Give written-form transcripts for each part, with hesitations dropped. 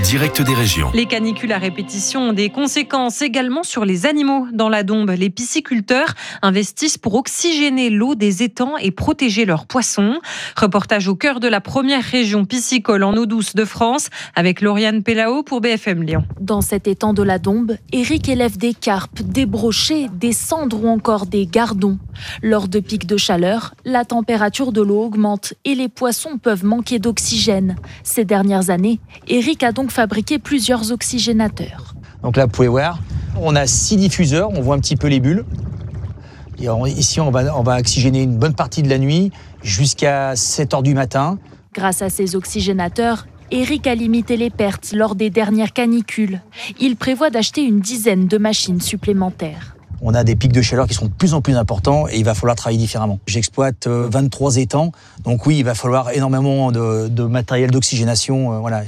direct des régions. Les canicules à répétition ont des conséquences également sur les animaux. Dans la Dombes, les pisciculteurs investissent pour oxygéner l'eau des étangs et protéger leurs poissons. Reportage au cœur de la première région piscicole en eau douce de France avec Lauriane Pellao pour BFM Lyon. Dans cet étang de la Dombes, Eric élève des carpes, des brochets, des cendres ou encore des gardons. Lors de pics de chaleur, la température de l'eau augmente et les poissons peuvent manquer d'oxygène. Ces dernières années, Eric a donc fabriqué plusieurs oxygénateurs. Donc là, vous pouvez voir, on a 6 diffuseurs, on voit un petit peu les bulles. Et ici, on va oxygéner une bonne partie de la nuit jusqu'à 7h du matin. Grâce à ces oxygénateurs, Eric a limité les pertes lors des dernières canicules. Il prévoit d'acheter une dizaine de machines supplémentaires. On a des pics de chaleur qui sont de plus en plus importants et il va falloir travailler différemment. J'exploite 23 étangs, donc oui, il va falloir énormément de matériel d'oxygénation. Voilà,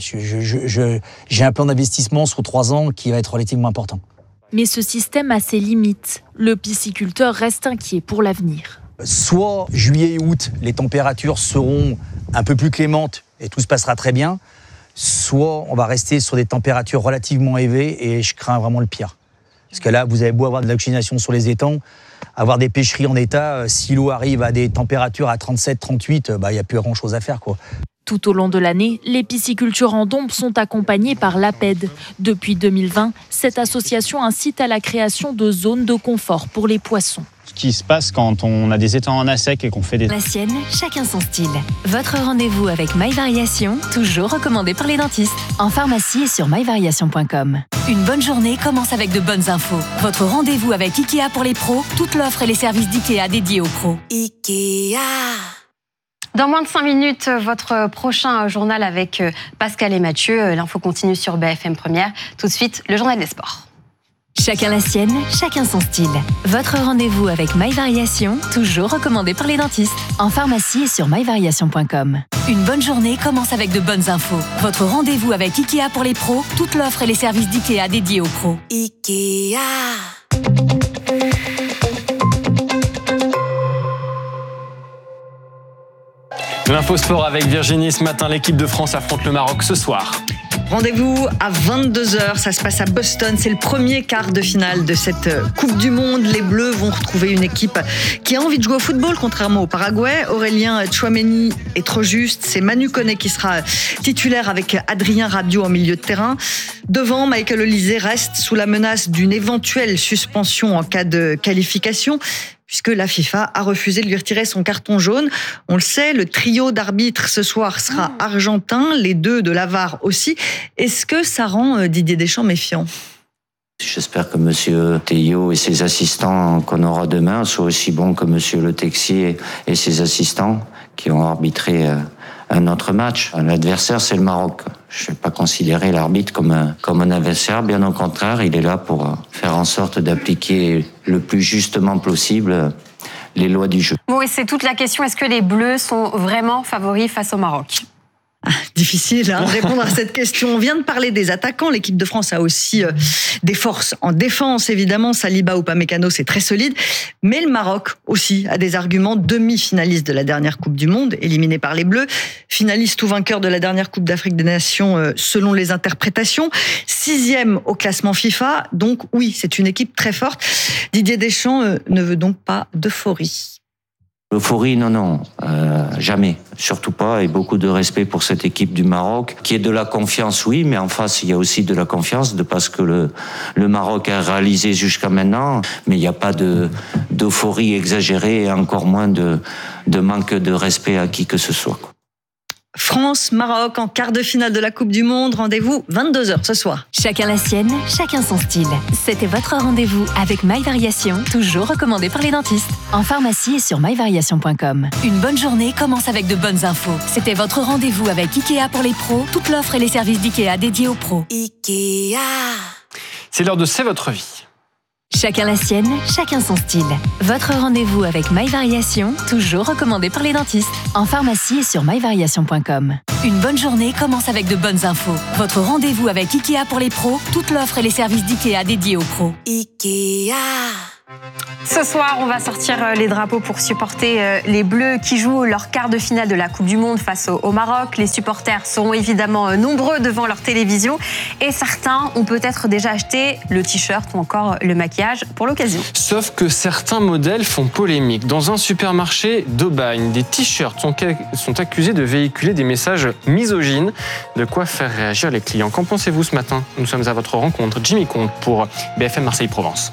j'ai un plan d'investissement sur 3 ans qui va être relativement important. Mais ce système a ses limites. Le pisciculteur reste inquiet pour l'avenir. Soit juillet et août, les températures seront un peu plus clémentes et tout se passera très bien, soit on va rester sur des températures relativement élevées et je crains vraiment le pire. Parce que là, vous avez beau avoir de l'oxygénation sur les étangs, avoir des pêcheries en état, si l'eau arrive à des températures à 37, 38, il n'y a plus grand-chose à faire, quoi. Tout au long de l'année, les piscicultures en Dombes sont accompagnées par l'APED. Depuis 2020, cette association incite à la création de zones de confort pour les poissons. Ce qui se passe quand on a des étangs en assec et qu'on fait des... La sienne, chacun son style. Votre rendez-vous avec MyVariation, toujours recommandé par les dentistes. En pharmacie et sur myvariation.com. Une bonne journée commence avec de bonnes infos. Votre rendez-vous avec Ikea pour les pros, toute l'offre et les services d'Ikea dédiés aux pros. Ikea. Dans moins de 5 minutes, votre prochain journal avec Pascal et Mathieu. L'info continue sur BFM Première. Tout de suite, le journal des sports. Chacun la sienne, chacun son style. Votre rendez-vous avec MyVariation, toujours recommandé par les dentistes. En pharmacie et sur myvariation.com. Une bonne journée commence avec de bonnes infos. Votre rendez-vous avec Ikea pour les pros, toute l'offre et les services d'Ikea dédiés aux pros. Ikea. L'info sport avec Virginie. Ce matin, l'équipe de France affronte le Maroc ce soir. Rendez-vous à 22h, ça se passe à Boston, c'est le premier quart de finale de cette Coupe du Monde. Les Bleus vont retrouver une équipe qui a envie de jouer au football, contrairement au Paraguay. Aurélien Tchouaméni est trop juste, c'est Manu Koné qui sera titulaire avec Adrien Rabiot en milieu de terrain. Devant, Michael Olise reste sous la menace d'une éventuelle suspension en cas de qualification, puisque la FIFA a refusé de lui retirer son carton jaune. On le sait, le trio d'arbitres ce soir sera argentin, les deux de la VAR aussi. Est-ce que ça rend Didier Deschamps méfiant ? J'espère que M. Théo et ses assistants qu'on aura demain soient aussi bons que M. Le Texier et ses assistants qui ont arbitré un autre match. L'adversaire, c'est le Maroc. Je ne vais pas considérer l'arbitre comme un adversaire. Bien au contraire, il est là pour faire en sorte d'appliquer le plus justement possible les lois du jeu. Bon, et c'est toute la question. Est-ce que les Bleus sont vraiment favoris face au Maroc ? Difficile de répondre à cette question. On vient de parler des attaquants. L'équipe de France a aussi des forces en défense, évidemment. Saliba ou Upamecano, c'est très solide. Mais le Maroc aussi a des arguments. Demi-finaliste de la dernière Coupe du Monde, éliminé par les Bleus. Finaliste ou vainqueur de la dernière Coupe d'Afrique des Nations, selon les interprétations. 6e au classement FIFA. Donc oui, c'est une équipe très forte. Didier Deschamps ne veut donc pas d'euphorie. L'euphorie, non, jamais, surtout pas, et beaucoup de respect pour cette équipe du Maroc, qui est de la confiance, oui, mais en face, il y a aussi de la confiance, de parce que le Maroc a réalisé jusqu'à maintenant, mais il n'y a pas d'euphorie exagérée, et encore moins de manque de respect à qui que ce soit. France-Maroc en quart de finale de la Coupe du Monde. Rendez-vous 22h ce soir. Chacun la sienne, chacun son style. C'était votre rendez-vous avec MyVariation, toujours recommandé par les dentistes. En pharmacie et sur myvariation.com. Une bonne journée commence avec de bonnes infos. C'était votre rendez-vous avec Ikea pour les pros, toute l'offre et les services d'Ikea dédiés aux pros. Ikea. C'est l'heure de C'est votre vie. Chacun la sienne, chacun son style. Votre rendez-vous avec MyVariation, toujours recommandé par les dentistes. En pharmacie et sur myvariation.com. Une bonne journée commence avec de bonnes infos. Votre rendez-vous avec Ikea pour les pros, toute l'offre et les services d'Ikea dédiés aux pros. Ikea. Ce soir, on va sortir les drapeaux pour supporter les Bleus qui jouent leur quart de finale de la Coupe du Monde face au Maroc. Les supporters seront évidemment nombreux devant leur télévision et certains ont peut-être déjà acheté le t-shirt ou encore le maquillage pour l'occasion. Sauf que certains modèles font polémique. Dans un supermarché d'Aubagne, des t-shirts sont accusés de véhiculer des messages misogynes. De quoi faire réagir les clients. Qu'en pensez-vous ce matin ? Nous sommes à votre rencontre. Jimmy Comte pour BFM Marseille-Provence.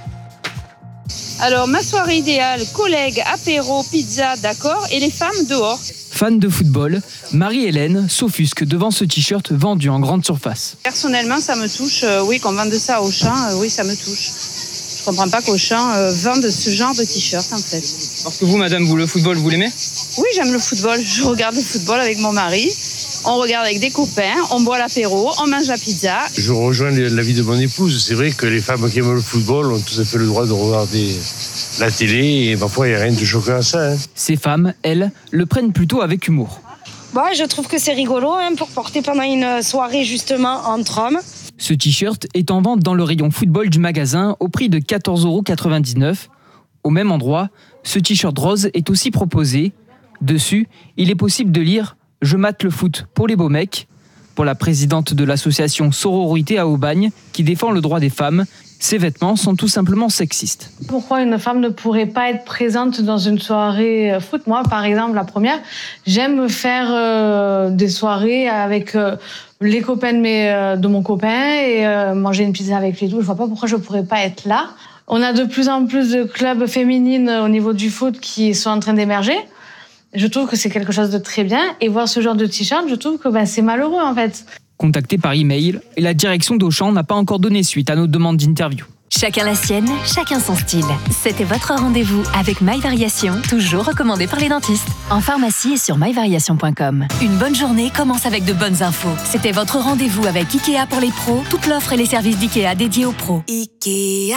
Alors, ma soirée idéale, collègues, apéro, pizza, d'accord, et les femmes dehors. Fan de football, Marie-Hélène s'offusque devant ce t-shirt vendu en grande surface. Personnellement, ça me touche, oui, qu'on vende ça au Auchan, oui, ça me touche. Je comprends pas qu'Auchan vende ce genre de t-shirt, en fait. Parce que vous, madame, vous, le football, vous l'aimez ? Oui, j'aime le football. Je regarde le football avec mon mari. On regarde avec des copains, on boit l'apéro, on mange la pizza. Je rejoins l'avis de mon épouse. C'est vrai que les femmes qui aiment le football ont tout à fait le droit de regarder la télé et parfois il n'y a rien de choquant à ça. Ces femmes, elles, le prennent plutôt avec humour. Bah, je trouve que c'est rigolo pour porter pendant une soirée justement entre hommes. Ce t-shirt est en vente dans le rayon football du magasin au prix de 14,99 €. Au même endroit, ce t-shirt rose est aussi proposé. Dessus, il est possible de lire « Je mate le foot pour les beaux mecs ». Pour la présidente de l'association Sororité à Aubagne, qui défend le droit des femmes, ces vêtements sont tout simplement sexistes. Pourquoi une femme ne pourrait pas être présente dans une soirée foot ? Moi, par exemple, la première, j'aime faire des soirées avec les copains de mon copain et manger une pizza avec lui et tout. Je vois pas pourquoi je pourrais pas être là. On a de plus en plus de clubs féminines au niveau du foot qui sont en train d'émerger. Je trouve que c'est quelque chose de très bien. Et voir ce genre de t-shirt, je trouve que c'est malheureux, en fait. Contacté par email, la direction d'Auchan n'a pas encore donné suite à nos demandes d'interview. Chacun la sienne, chacun son style. C'était votre rendez-vous avec My Variation, toujours recommandé par les dentistes. En pharmacie et sur myvariation.com. Une bonne journée commence avec de bonnes infos. C'était votre rendez-vous avec Ikea pour les pros. Toute l'offre et les services d'Ikea dédiés aux pros. Ikea.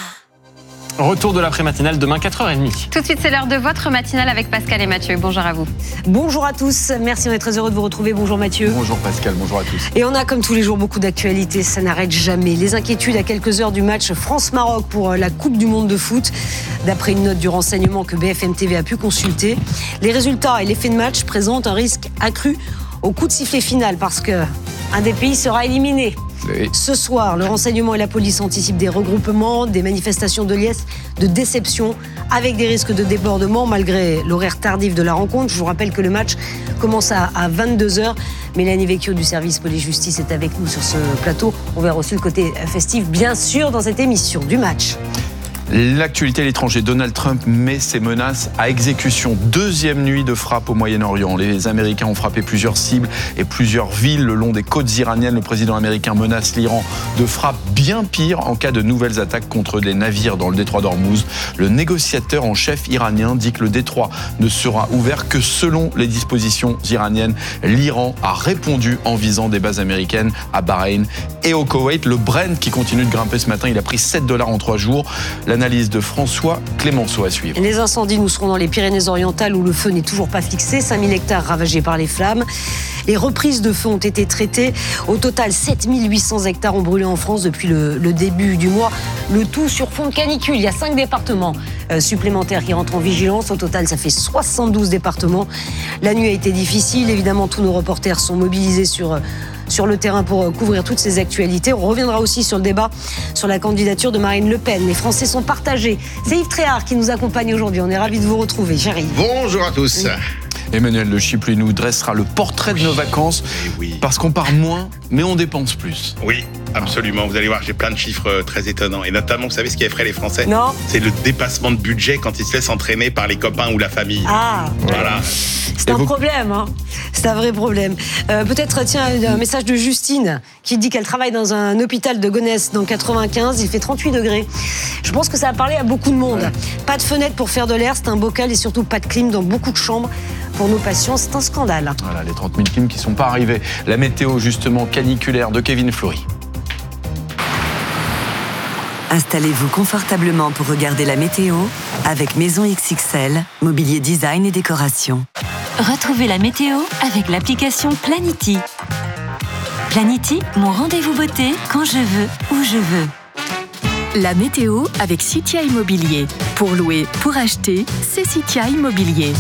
Retour de l'après-matinale demain 4h30. Tout de suite, c'est l'heure de votre matinale avec Pascal et Mathieu. Bonjour à vous. Bonjour à tous, merci, on est très heureux de vous retrouver. Bonjour Mathieu. Bonjour Pascal, bonjour à tous. Et on a comme tous les jours beaucoup d'actualités, ça n'arrête jamais. Les inquiétudes à quelques heures du match France-Maroc pour la Coupe du Monde de foot. D'après une note du renseignement que BFM TV a pu consulter, les résultats et l'effet de match présentent un risque accru au coup de sifflet final parce qu'un des pays sera éliminé. Oui. Ce soir, le renseignement et la police anticipent des regroupements, des manifestations de liesse, de déception, avec des risques de débordement malgré l'horaire tardif de la rencontre. Je vous rappelle que le match commence à 22h. Mélanie Vecchio du service police-justice est avec nous sur ce plateau. On verra aussi le côté festif, bien sûr, dans cette émission du match. L'actualité à l'étranger, Donald Trump met ses menaces à exécution. Deuxième nuit de frappe au Moyen-Orient. Les Américains ont frappé plusieurs cibles et plusieurs villes le long des côtes iraniennes. Le président américain menace l'Iran de frappes bien pires en cas de nouvelles attaques contre des navires dans le détroit d'Ormuz. Le négociateur en chef iranien dit que le détroit ne sera ouvert que selon les dispositions iraniennes. L'Iran a répondu en visant des bases américaines à Bahreïn et au Koweït. Le Brent qui continue de grimper ce matin, il a pris $7 en 3 jours. L'analyse de François Clémenceau à suivre. Les incendies, nous serons dans les Pyrénées-Orientales où le feu n'est toujours pas fixé. 5000 hectares ravagés par les flammes. Les reprises de feu ont été traitées. Au total, 7800 hectares ont brûlé en France depuis le début du mois. Le tout sur fond de canicule. Il y a 5 départements supplémentaires qui rentrent en vigilance. Au total, ça fait 72 départements. La nuit a été difficile. Évidemment, tous nos reporters sont mobilisés sur le terrain pour couvrir toutes ces actualités. On reviendra aussi sur le débat sur la candidature de Marine Le Pen. Les Français sont partagés. C'est Yves Tréhard qui nous accompagne aujourd'hui. On est ravis de vous retrouver. J'arrive. Bonjour à tous. Oui. Emmanuel de Chiply nous dressera le portrait de nos vacances parce qu'on part moins, mais on dépense plus. Oui, absolument. Vous allez voir, j'ai plein de chiffres très étonnants. Et notamment, vous savez ce qui effraie les Français ? Non. C'est le dépassement de budget quand ils se laissent entraîner par les copains ou la famille. Ah, voilà. C'est un problème, hein. C'est un vrai problème. Peut-être, tiens, un message de Justine qui dit qu'elle travaille dans un hôpital de Gonesse dans 95. Il fait 38 degrés. Je pense que ça a parlé à beaucoup de monde. Ouais. Pas de fenêtre pour faire de l'air, c'est un bocal et surtout pas de clim dans beaucoup de chambres. Pour nos patients, c'est un scandale. Voilà, les 30 000 clims qui ne sont pas arrivés. La météo, justement, caniculaire de Kevin Fleury. Installez-vous confortablement pour regarder la météo avec Maison XXL, mobilier design et décoration. Retrouvez la météo avec l'application Planity. Planity, mon rendez-vous beauté quand je veux, où je veux. La météo avec Citia Immobilier. Pour louer, pour acheter, c'est Citia Immobilier.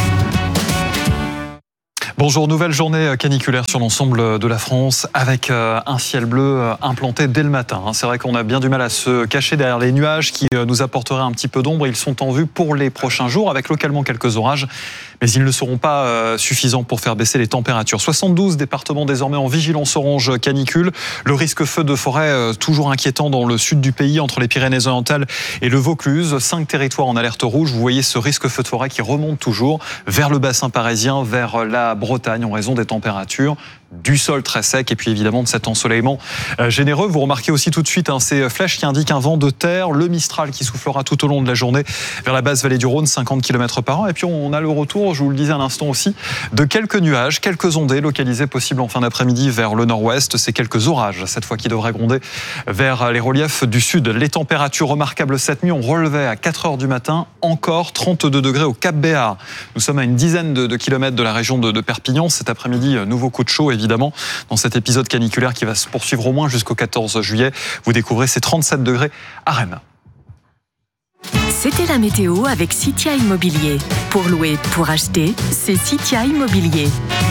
Bonjour, nouvelle journée caniculaire sur l'ensemble de la France avec un ciel bleu implanté dès le matin. C'est vrai qu'on a bien du mal à se cacher derrière les nuages qui nous apporteraient un petit peu d'ombre. Ils sont en vue pour les prochains jours avec localement quelques orages, mais ils ne seront pas suffisants pour faire baisser les températures. 72 départements désormais en vigilance orange canicule. Le risque feu de forêt toujours inquiétant dans le sud du pays entre les Pyrénées-Orientales et le Vaucluse. 5 territoires en alerte rouge. Vous voyez ce risque feu de forêt qui remonte toujours vers le bassin parisien, vers la Bretagne en raison des températures, du sol très sec et puis évidemment de cet ensoleillement généreux. Vous remarquez aussi tout de suite ces flèches qui indiquent un vent de terre, le Mistral qui soufflera tout au long de la journée vers la basse vallée du Rhône, 50 km/h. Et puis on a le retour, je vous le disais à l'instant aussi, de quelques nuages, quelques ondées localisées possibles en fin d'après-midi vers le nord-ouest. C'est quelques orages cette fois qui devraient gronder vers les reliefs du sud. Les températures remarquables cette nuit, on relevait à 4h du matin encore 32 degrés au Cap Béar. Nous sommes à une dizaine de kilomètres de la région de Perpignan. Cet après-midi, nouveau coup de chaud évidemment dans cet épisode caniculaire qui va se poursuivre au moins jusqu'au 14 juillet. Vous découvrez ces 37 degrés à Rennes. C'était la météo avec Citia Immobilier. Pour louer, pour acheter, c'est Citia Immobilier.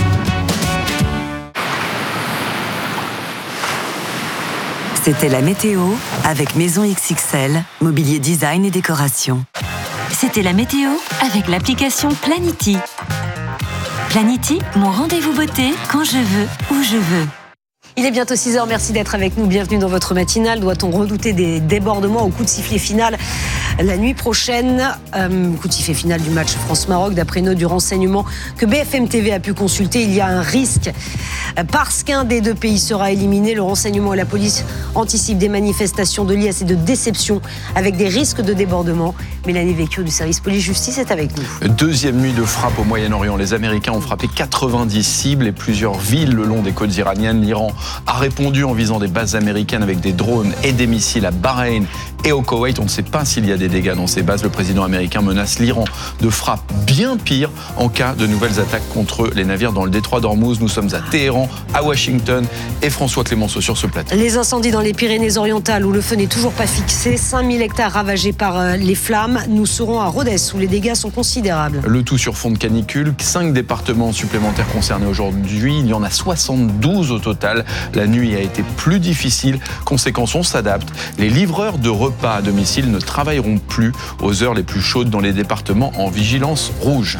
C'était la météo avec Maison XXL, mobilier design et décoration. C'était la météo avec l'application Planity. Planity, mon rendez-vous beauté quand je veux, où je veux. Il est bientôt 6h, merci d'être avec nous. Bienvenue dans votre matinale. Doit-on redouter des débordements au coup de sifflet final la nuit prochaine? Coup de sifflet final du match France-Maroc. D'après une note du renseignement que BFM TV a pu consulter, il y a un risque parce qu'un des deux pays sera éliminé. Le renseignement et la police anticipent des manifestations de liesse et de déception avec des risques de débordement. Mélanie Vecchio du service police-justice est avec nous. Deuxième nuit de frappe au Moyen-Orient. Les Américains ont frappé 90 cibles et plusieurs villes le long des côtes iraniennes. L'Iran a répondu en visant des bases américaines avec des drones et des missiles à Bahreïn et au Koweït. On ne sait pas s'il y a des dégâts dans ces bases. Le président américain menace l'Iran de frappes bien pires en cas de nouvelles attaques contre les navires dans le détroit d'Ormuz. Nous sommes à Téhéran, à Washington et François Clémenceau sur ce plateau. Les incendies dans les Pyrénées-Orientales où le feu n'est toujours pas fixé. 5000 hectares ravagés par les flammes. Nous serons à Rodez où les dégâts sont considérables. Le tout sur fond de canicule. 5 départements supplémentaires concernés aujourd'hui. Il y en a 72 au total. La nuit a été plus difficile. Conséquence, on s'adapte. Les livreurs de repas à domicile ne travailleront plus aux heures les plus chaudes dans les départements en vigilance rouge.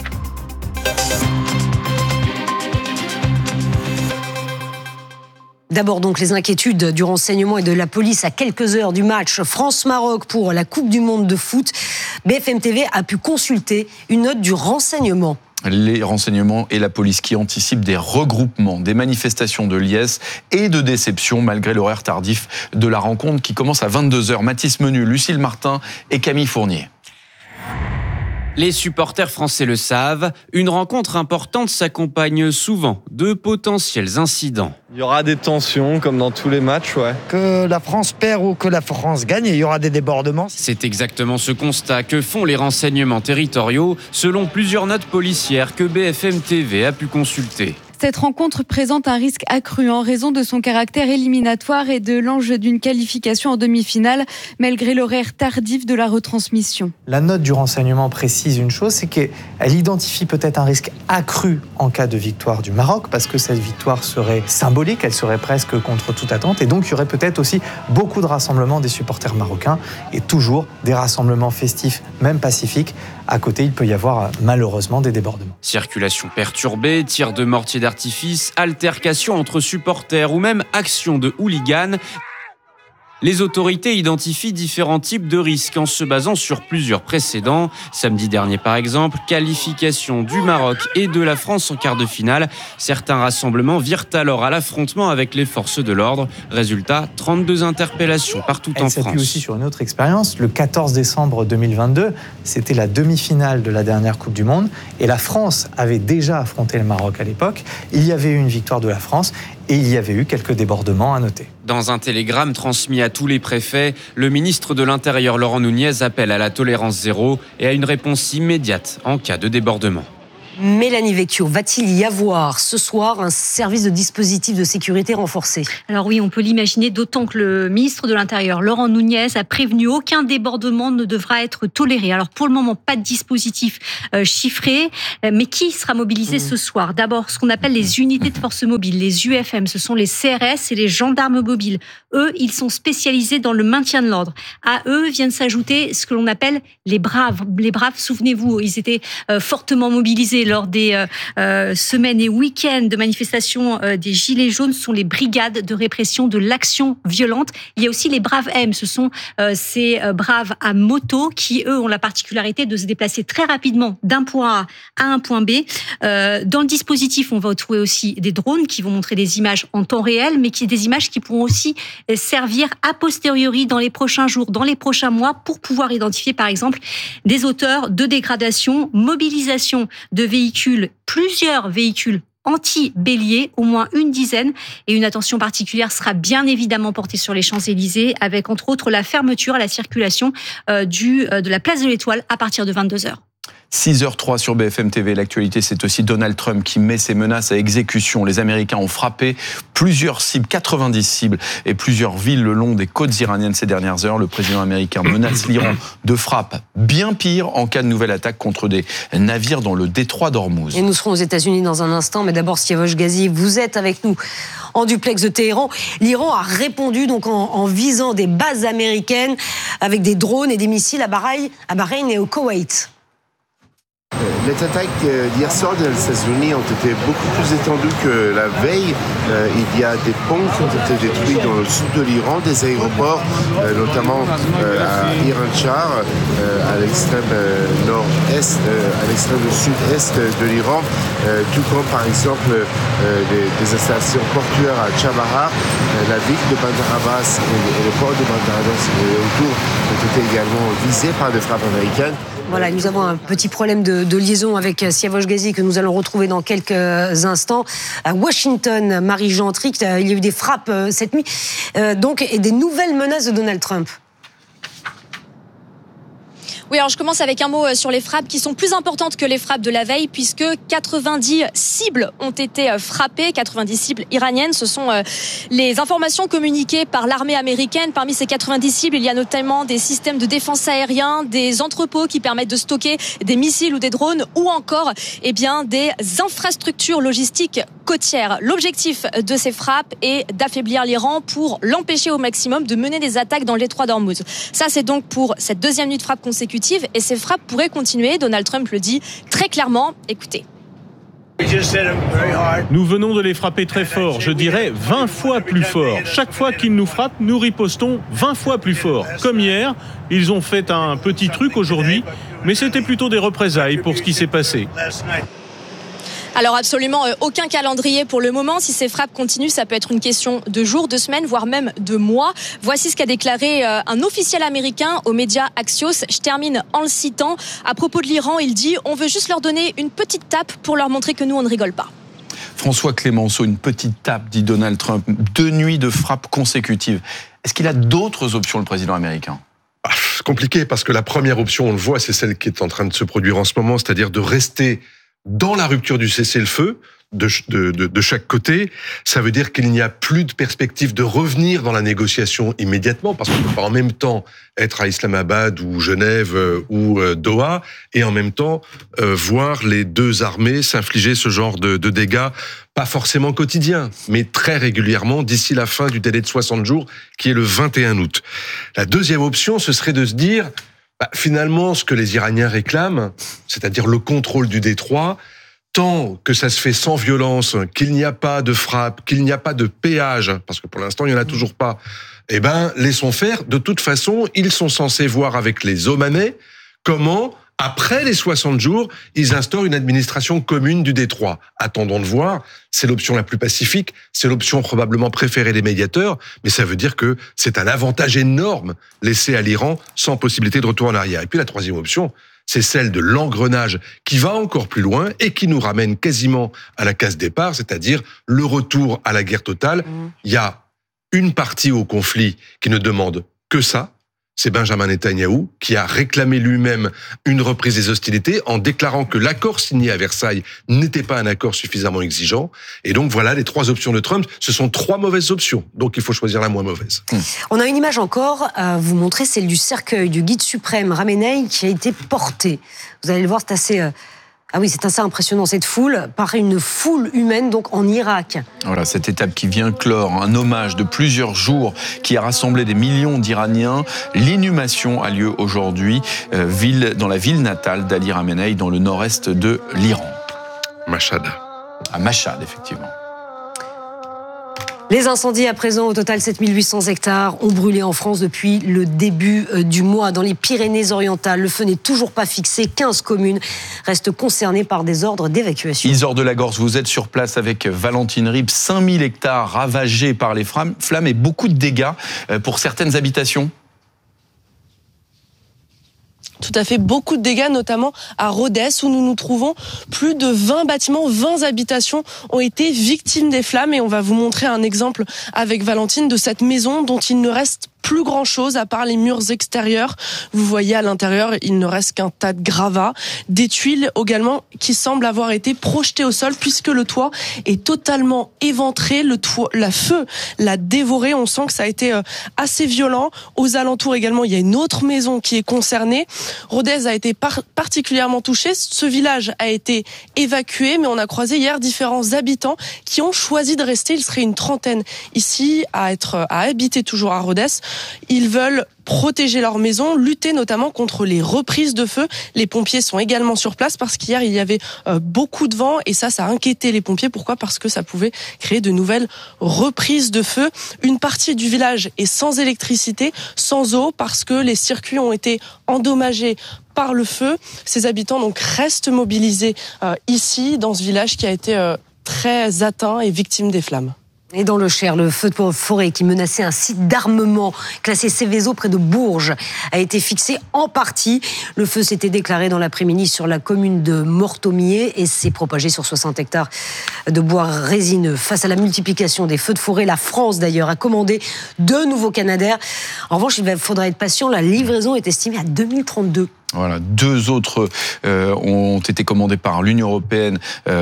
D'abord donc les inquiétudes du renseignement et de la police à quelques heures du match France-Maroc pour la Coupe du Monde de foot. BFM TV a pu consulter une note du renseignement. Les renseignements et la police qui anticipent des regroupements, des manifestations de liesse et de déception malgré l'horaire tardif de la rencontre qui commence à 22h. Mathis Menu, Lucille Martin et Camille Fournier. Les supporters français le savent, une rencontre importante s'accompagne souvent de potentiels incidents. Il y aura des tensions comme dans tous les matchs, ouais. Que la France perd ou que la France gagne, il y aura des débordements. C'est exactement ce constat que font les renseignements territoriaux selon plusieurs notes policières que BFM TV a pu consulter. Cette rencontre présente un risque accru en raison de son caractère éliminatoire et de l'enjeu d'une qualification en demi-finale, malgré l'horaire tardif de la retransmission. La note du renseignement précise une chose, c'est qu'elle identifie peut-être un risque accru en cas de victoire du Maroc, parce que cette victoire serait symbolique, elle serait presque contre toute attente, et donc il y aurait peut-être aussi beaucoup de rassemblements des supporters marocains, et toujours des rassemblements festifs, même pacifiques. À côté, il peut y avoir malheureusement des débordements. Circulation perturbée, tirs de mortier d'artifice, altercations entre supporters ou même actions de hooligans. Les autorités identifient différents types de risques en se basant sur plusieurs précédents. Samedi dernier par exemple, qualification du Maroc et de la France en quart de finale. Certains rassemblements virent alors à l'affrontement avec les forces de l'ordre. Résultat, 32 interpellations partout en France. Elle s'appuie aussi sur une autre expérience. Le 14 décembre 2022, c'était la demi-finale de la dernière Coupe du Monde et la France avait déjà affronté le Maroc à l'époque. Il y avait eu une victoire de la France et il y avait eu quelques débordements à noter. Dans un télégramme transmis à tous les préfets, le ministre de l'Intérieur Laurent Nunez appelle à la tolérance zéro et à une réponse immédiate en cas de débordement. Mélanie Vecchio, va-t-il y avoir ce soir un service de dispositif de sécurité renforcé ? Alors oui, on peut l'imaginer, d'autant que le ministre de l'Intérieur, Laurent Nunez, a prévenu aucun débordement ne devra être toléré. Alors pour le moment, pas de dispositif chiffré, mais qui sera mobilisé ce soir ? D'abord, ce qu'on appelle les unités de force mobile, les UFM, ce sont les CRS et les gendarmes mobiles. Eux, ils sont spécialisés dans le maintien de l'ordre. À eux viennent s'ajouter ce que l'on appelle les braves. Les braves, souvenez-vous, ils étaient fortement mobilisés lors des semaines et week-ends de manifestations des Gilets jaunes. Ce sont les brigades de répression de l'action violente. Il y a aussi les braves M. Ce sont ces braves à moto qui, eux, ont la particularité de se déplacer très rapidement d'un point A à un point B. Dans le dispositif, on va trouver aussi des drones qui vont montrer des images en temps réel, mais des images qui pourront aussi servir a posteriori dans les prochains jours, dans les prochains mois, pour pouvoir identifier, par exemple, des auteurs de dégradation, mobilisation de véhicules, plusieurs véhicules anti-bélier, au moins une dizaine. Et une attention particulière sera bien évidemment portée sur les Champs-Élysées, avec entre autres la fermeture à la circulation de la place de l'Étoile à partir de 22h. 6h03 sur BFM TV. L'actualité, c'est aussi Donald Trump qui met ses menaces à exécution. Les Américains ont frappé plusieurs cibles, 90 cibles et plusieurs villes le long des côtes iraniennes ces dernières heures. Le président américain menace l'Iran de frappes bien pires en cas de nouvelle attaque contre des navires dans le détroit d'Ormuz. Et nous serons aux États-Unis dans un instant, mais d'abord, Siavosh Ghazi, vous êtes avec nous en duplex de Téhéran. L'Iran a répondu donc en visant des bases américaines avec des drones et des missiles à Bahreïn et au Koweït. Les attaques d'hier soir des États-Unis ont été beaucoup plus étendues que la veille. Il y a des ponts qui ont été détruits dans le sud de l'Iran, des aéroports, notamment à Iran-Char, à l'extrême nord-est, à l'extrême sud-est de l'Iran, tout comme par exemple des installations portuaires à Chabahar, la ville de Bandar Abbas et le port de Bandar Abbas autour ont été également visés par des frappes américaines. Voilà, nous avons un petit problème de liaison avec Siavosh Ghazi que nous allons retrouver dans quelques instants. À Washington, Marie Gentry, il y a eu des frappes cette nuit, et des nouvelles menaces de Donald Trump. Oui, alors je commence avec un mot sur les frappes qui sont plus importantes que les frappes de la veille, puisque 90 cibles ont été frappées, 90 cibles iraniennes. Ce sont les informations communiquées par l'armée américaine. Parmi ces 90 cibles, il y a notamment des systèmes de défense aérien, des entrepôts qui permettent de stocker des missiles ou des drones, ou encore des infrastructures logistiques côtières. L'objectif de ces frappes est d'affaiblir l'Iran pour l'empêcher au maximum de mener des attaques dans le détroit d'Ormuz. Ça, c'est donc pour cette deuxième nuit de frappe consécutive. Et ces frappes pourraient continuer. Donald Trump le dit très clairement. Écoutez. Nous venons de les frapper très fort, je dirais 20 fois plus fort. Chaque fois qu'ils nous frappent, nous ripostons 20 fois plus fort. Comme hier, ils ont fait un petit truc aujourd'hui, mais c'était plutôt des représailles pour ce qui s'est passé. Alors absolument aucun calendrier pour le moment. Si ces frappes continuent, ça peut être une question de jours, de semaines, voire même de mois. Voici ce qu'a déclaré un officiel américain aux médias Axios. Je termine en le citant. À propos de l'Iran, il dit « On veut juste leur donner une petite tape pour leur montrer que nous, on ne rigole pas ». François Clémenceau, une petite tape, dit Donald Trump. 2 nuits de frappes consécutives. Est-ce qu'il a d'autres options, le président américain ? C'est compliqué parce que la première option, on le voit, c'est celle qui est en train de se produire en ce moment, c'est-à-dire de rester dans la rupture du cessez-le-feu de chaque côté. Ça veut dire qu'il n'y a plus de perspective de revenir dans la négociation immédiatement, parce qu'on ne peut pas en même temps être à Islamabad ou Genève ou Doha, et en même temps voir les deux armées s'infliger ce genre de dégâts, pas forcément quotidiens, mais très régulièrement d'ici la fin du délai de 60 jours, qui est le 21 août. La deuxième option, ce serait de se dire... finalement, ce que les Iraniens réclament, c'est-à-dire le contrôle du détroit, tant que ça se fait sans violence, qu'il n'y a pas de frappe, qu'il n'y a pas de péage, parce que pour l'instant, il n'y en a toujours pas, laissons faire. De toute façon, ils sont censés voir avec les Omanais comment, après les 60 jours, ils instaurent une administration commune du détroit. Attendons de voir. C'est l'option la plus pacifique, c'est l'option probablement préférée des médiateurs, mais ça veut dire que c'est un avantage énorme laissé à l'Iran sans possibilité de retour en arrière. Et puis la troisième option, c'est celle de l'engrenage qui va encore plus loin et qui nous ramène quasiment à la case départ, c'est-à-dire le retour à la guerre totale. Il y a une partie au conflit qui ne demande que ça, c'est Benjamin Netanyahou qui a réclamé lui-même une reprise des hostilités en déclarant que l'accord signé à Versailles n'était pas un accord suffisamment exigeant. Et donc voilà, les 3 options de Trump, ce sont 3 mauvaises options. Donc il faut choisir la moins mauvaise. On a une image encore à vous montrer, celle du cercueil du guide suprême Ramenei qui a été porté. Vous allez le voir, c'est assez... c'est assez impressionnant, cette foule, paraît une foule humaine donc en Irak. Voilà, cette étape qui vient clore un hommage de plusieurs jours qui a rassemblé des millions d'Iraniens. L'inhumation a lieu aujourd'hui dans la ville natale d'Ali Khamenei, dans le nord-est de l'Iran. Mashhad. À Mashhad, effectivement. Les incendies à présent, au total 7800 hectares, ont brûlé en France depuis le début du mois. Dans les Pyrénées-Orientales, le feu n'est toujours pas fixé. 15 communes restent concernées par des ordres d'évacuation. Isor de la Gorse, vous êtes sur place avec Valentine Ribes. 5000 hectares ravagés par les flammes et beaucoup de dégâts pour certaines habitations. Tout à fait, beaucoup de dégâts, notamment à Rodez, où nous nous trouvons. Plus de 20 bâtiments, 20 habitations ont été victimes des flammes. Et on va vous montrer un exemple avec Valentine de cette maison dont il ne reste plus grand-chose à part les murs extérieurs. Vous voyez à l'intérieur, il ne reste qu'un tas de gravats, des tuiles également qui semblent avoir été projetées au sol puisque le toit est totalement éventré. Le feu l'a dévoré. On sent que ça a été assez violent. Aux alentours également, il y a une autre maison qui est concernée. Rodez a été particulièrement touché. Ce village a été évacué, mais on a croisé hier différents habitants qui ont choisi de rester. Il serait une trentaine ici à habiter toujours à Rodez. Ils veulent protéger leur maison, lutter notamment contre les reprises de feu. Les pompiers sont également sur place parce qu'hier il y avait beaucoup de vent et ça a inquiété les pompiers. Pourquoi ? Parce que ça pouvait créer de nouvelles reprises de feu. Une partie du village est sans électricité, sans eau parce que les circuits ont été endommagés par le feu. Ces habitants donc restent mobilisés ici dans ce village qui a été très atteint et victime des flammes. Et dans le Cher, le feu de forêt qui menaçait un site d'armement classé Céveso près de Bourges a été fixé en partie. Le feu s'était déclaré dans l'après-midi sur la commune de Mortomier et s'est propagé sur 60 hectares de bois résineux. Face à la multiplication des feux de forêt, la France d'ailleurs a commandé 2 nouveaux Canadair. En revanche, il faudra être patient, la livraison est estimée à 2032. Voilà, 2 autres ont été commandés par l'Union européenne.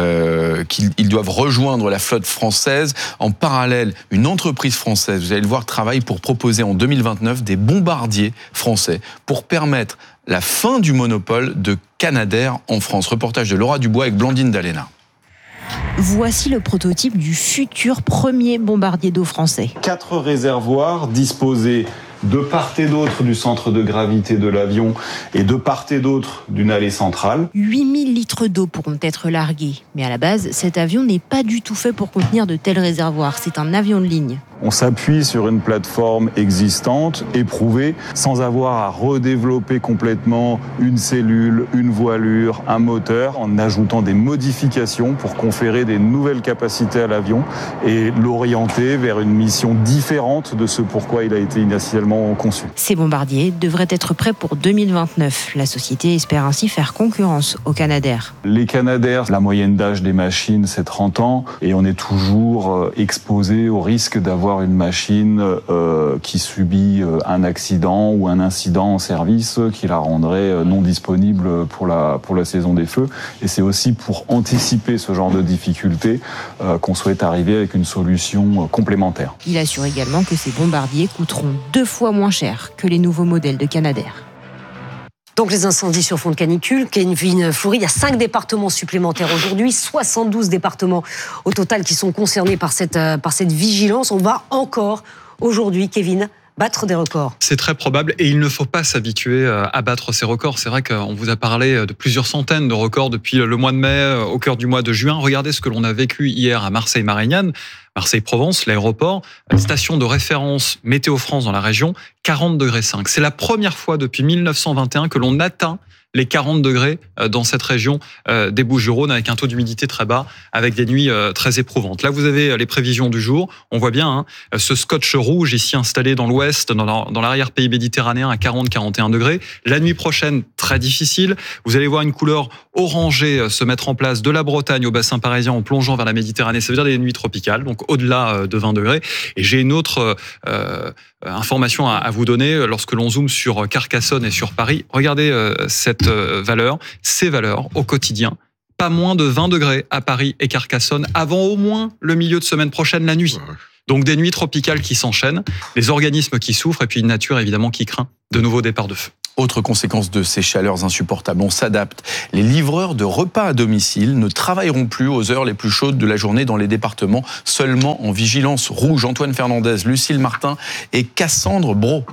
Ils doivent rejoindre la flotte française. En parallèle, une entreprise française, vous allez le voir, travaille pour proposer en 2029 des bombardiers français pour permettre la fin du monopole de Canadair en France. Reportage de Laura Dubois avec Blandine Dalena. Voici le prototype du futur premier bombardier d'eau français. 4 réservoirs disposés de part et d'autre du centre de gravité de l'avion et de part et d'autre d'une allée centrale. 8000 litres d'eau pourront être largués. Mais à la base, cet avion n'est pas du tout fait pour contenir de tels réservoirs. C'est un avion de ligne. On s'appuie sur une plateforme existante, éprouvée, sans avoir à redévelopper complètement une cellule, une voilure, un moteur, en ajoutant des modifications pour conférer des nouvelles capacités à l'avion et l'orienter vers une mission différente de ce pourquoi il a été initialement conçu. Ces bombardiers devraient être prêts pour 2029. La société espère ainsi faire concurrence aux Canadair. Les Canadair, la moyenne d'âge des machines, c'est 30 ans et on est toujours exposé au risque d'avoir une machine qui subit un accident ou un incident en service qui la rendrait non disponible pour la saison des feux. Et c'est aussi pour anticiper ce genre de difficultés qu'on souhaite arriver avec une solution complémentaire. Il assure également que ces bombardiers coûteront 2 fois moins cher que les nouveaux modèles de Canadair. Donc les incendies sur fond de canicule, Kevin Fleury, il y a 5 départements supplémentaires aujourd'hui, 72 départements au total qui sont concernés par cette vigilance. On va encore aujourd'hui, Kevin, battre des records. C'est très probable et il ne faut pas s'habituer à battre ces records. C'est vrai qu'on vous a parlé de plusieurs centaines de records depuis le mois de mai, au cœur du mois de juin. Regardez ce que l'on a vécu hier à Marseille-Marignane. Marseille-Provence, l'aéroport, station de référence Météo France dans la région, 40,5 degrés. C'est la première fois depuis 1921 que l'on atteint les 40 degrés dans cette région des Bouches-du-Rhône, avec un taux d'humidité très bas, avec des nuits très éprouvantes. Là, vous avez les prévisions du jour. On voit bien ce scotch rouge ici installé dans l'ouest, dans l'arrière-pays méditerranéen à 40-41 degrés. La nuit prochaine, très difficile. Vous allez voir une couleur orangée se mettre en place de la Bretagne au bassin parisien en plongeant vers la Méditerranée. Ça veut dire des nuits tropicales, donc au-delà de 20 degrés. Et j'ai une autre information à vous donner lorsque l'on zoome sur Carcassonne et sur Paris. Regardez cette valeur, ces valeurs au quotidien. Pas moins de 20 degrés à Paris et Carcassonne avant au moins le milieu de semaine prochaine, la nuit. Donc des nuits tropicales qui s'enchaînent, les organismes qui souffrent et puis une nature évidemment qui craint de nouveaux départs de feu. Autre conséquence de ces chaleurs insupportables, on s'adapte. Les livreurs de repas à domicile ne travailleront plus aux heures les plus chaudes de la journée dans les départements, seulement en vigilance rouge. Antoine Fernandez, Lucille Martin et Cassandre Brault.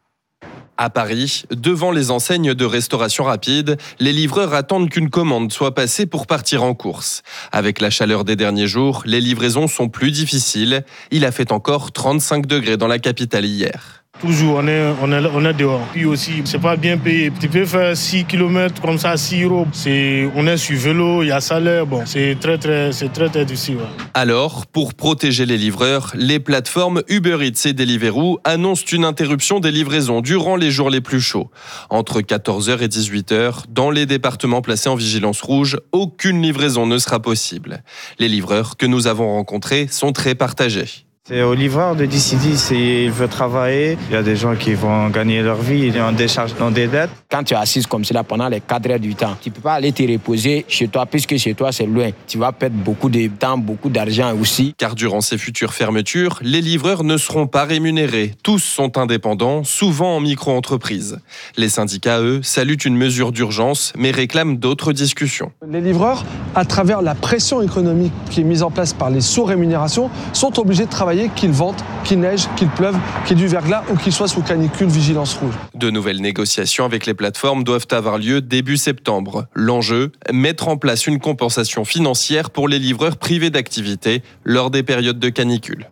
À Paris, devant les enseignes de restauration rapide, les livreurs attendent qu'une commande soit passée pour partir en course. Avec la chaleur des derniers jours, les livraisons sont plus difficiles. Il a fait encore 35 degrés dans la capitale hier. Toujours, on est dehors. Puis aussi, c'est pas bien payé. Tu peux faire 6 km comme ça, 6 €. On est sur vélo, il y a salaire. Bon, c'est très difficile. Ouais. Alors, pour protéger les livreurs, les plateformes Uber Eats et Deliveroo annoncent une interruption des livraisons durant les jours les plus chauds. Entre 14h et 18h, dans les départements placés en vigilance rouge, aucune livraison ne sera possible. Les livreurs que nous avons rencontrés sont très partagés. C'est au livreur de décider s'il veut travailler. Il y a des gens qui vont gagner leur vie, ils ont des charges, dans des dettes. Quand tu es assise comme cela pendant les 4 heures du temps, tu ne peux pas aller te reposer chez toi, puisque chez toi c'est loin. Tu vas perdre beaucoup de temps, beaucoup d'argent aussi. Car durant ces futures fermetures, les livreurs ne seront pas rémunérés. Tous sont indépendants, souvent en micro-entreprise. Les syndicats, eux, saluent une mesure d'urgence, mais réclament d'autres discussions. Les livreurs, à travers la pression économique qui est mise en place par les sous-rémunérations, sont obligés de travailler, qu'il vente, qu'il neige, qu'il pleuve, qu'il y ait du verglas ou qu'il soit sous canicule vigilance rouge. De nouvelles négociations avec les plateformes doivent avoir lieu début septembre. L'enjeu, mettre en place une compensation financière pour les livreurs privés d'activité lors des périodes de canicule.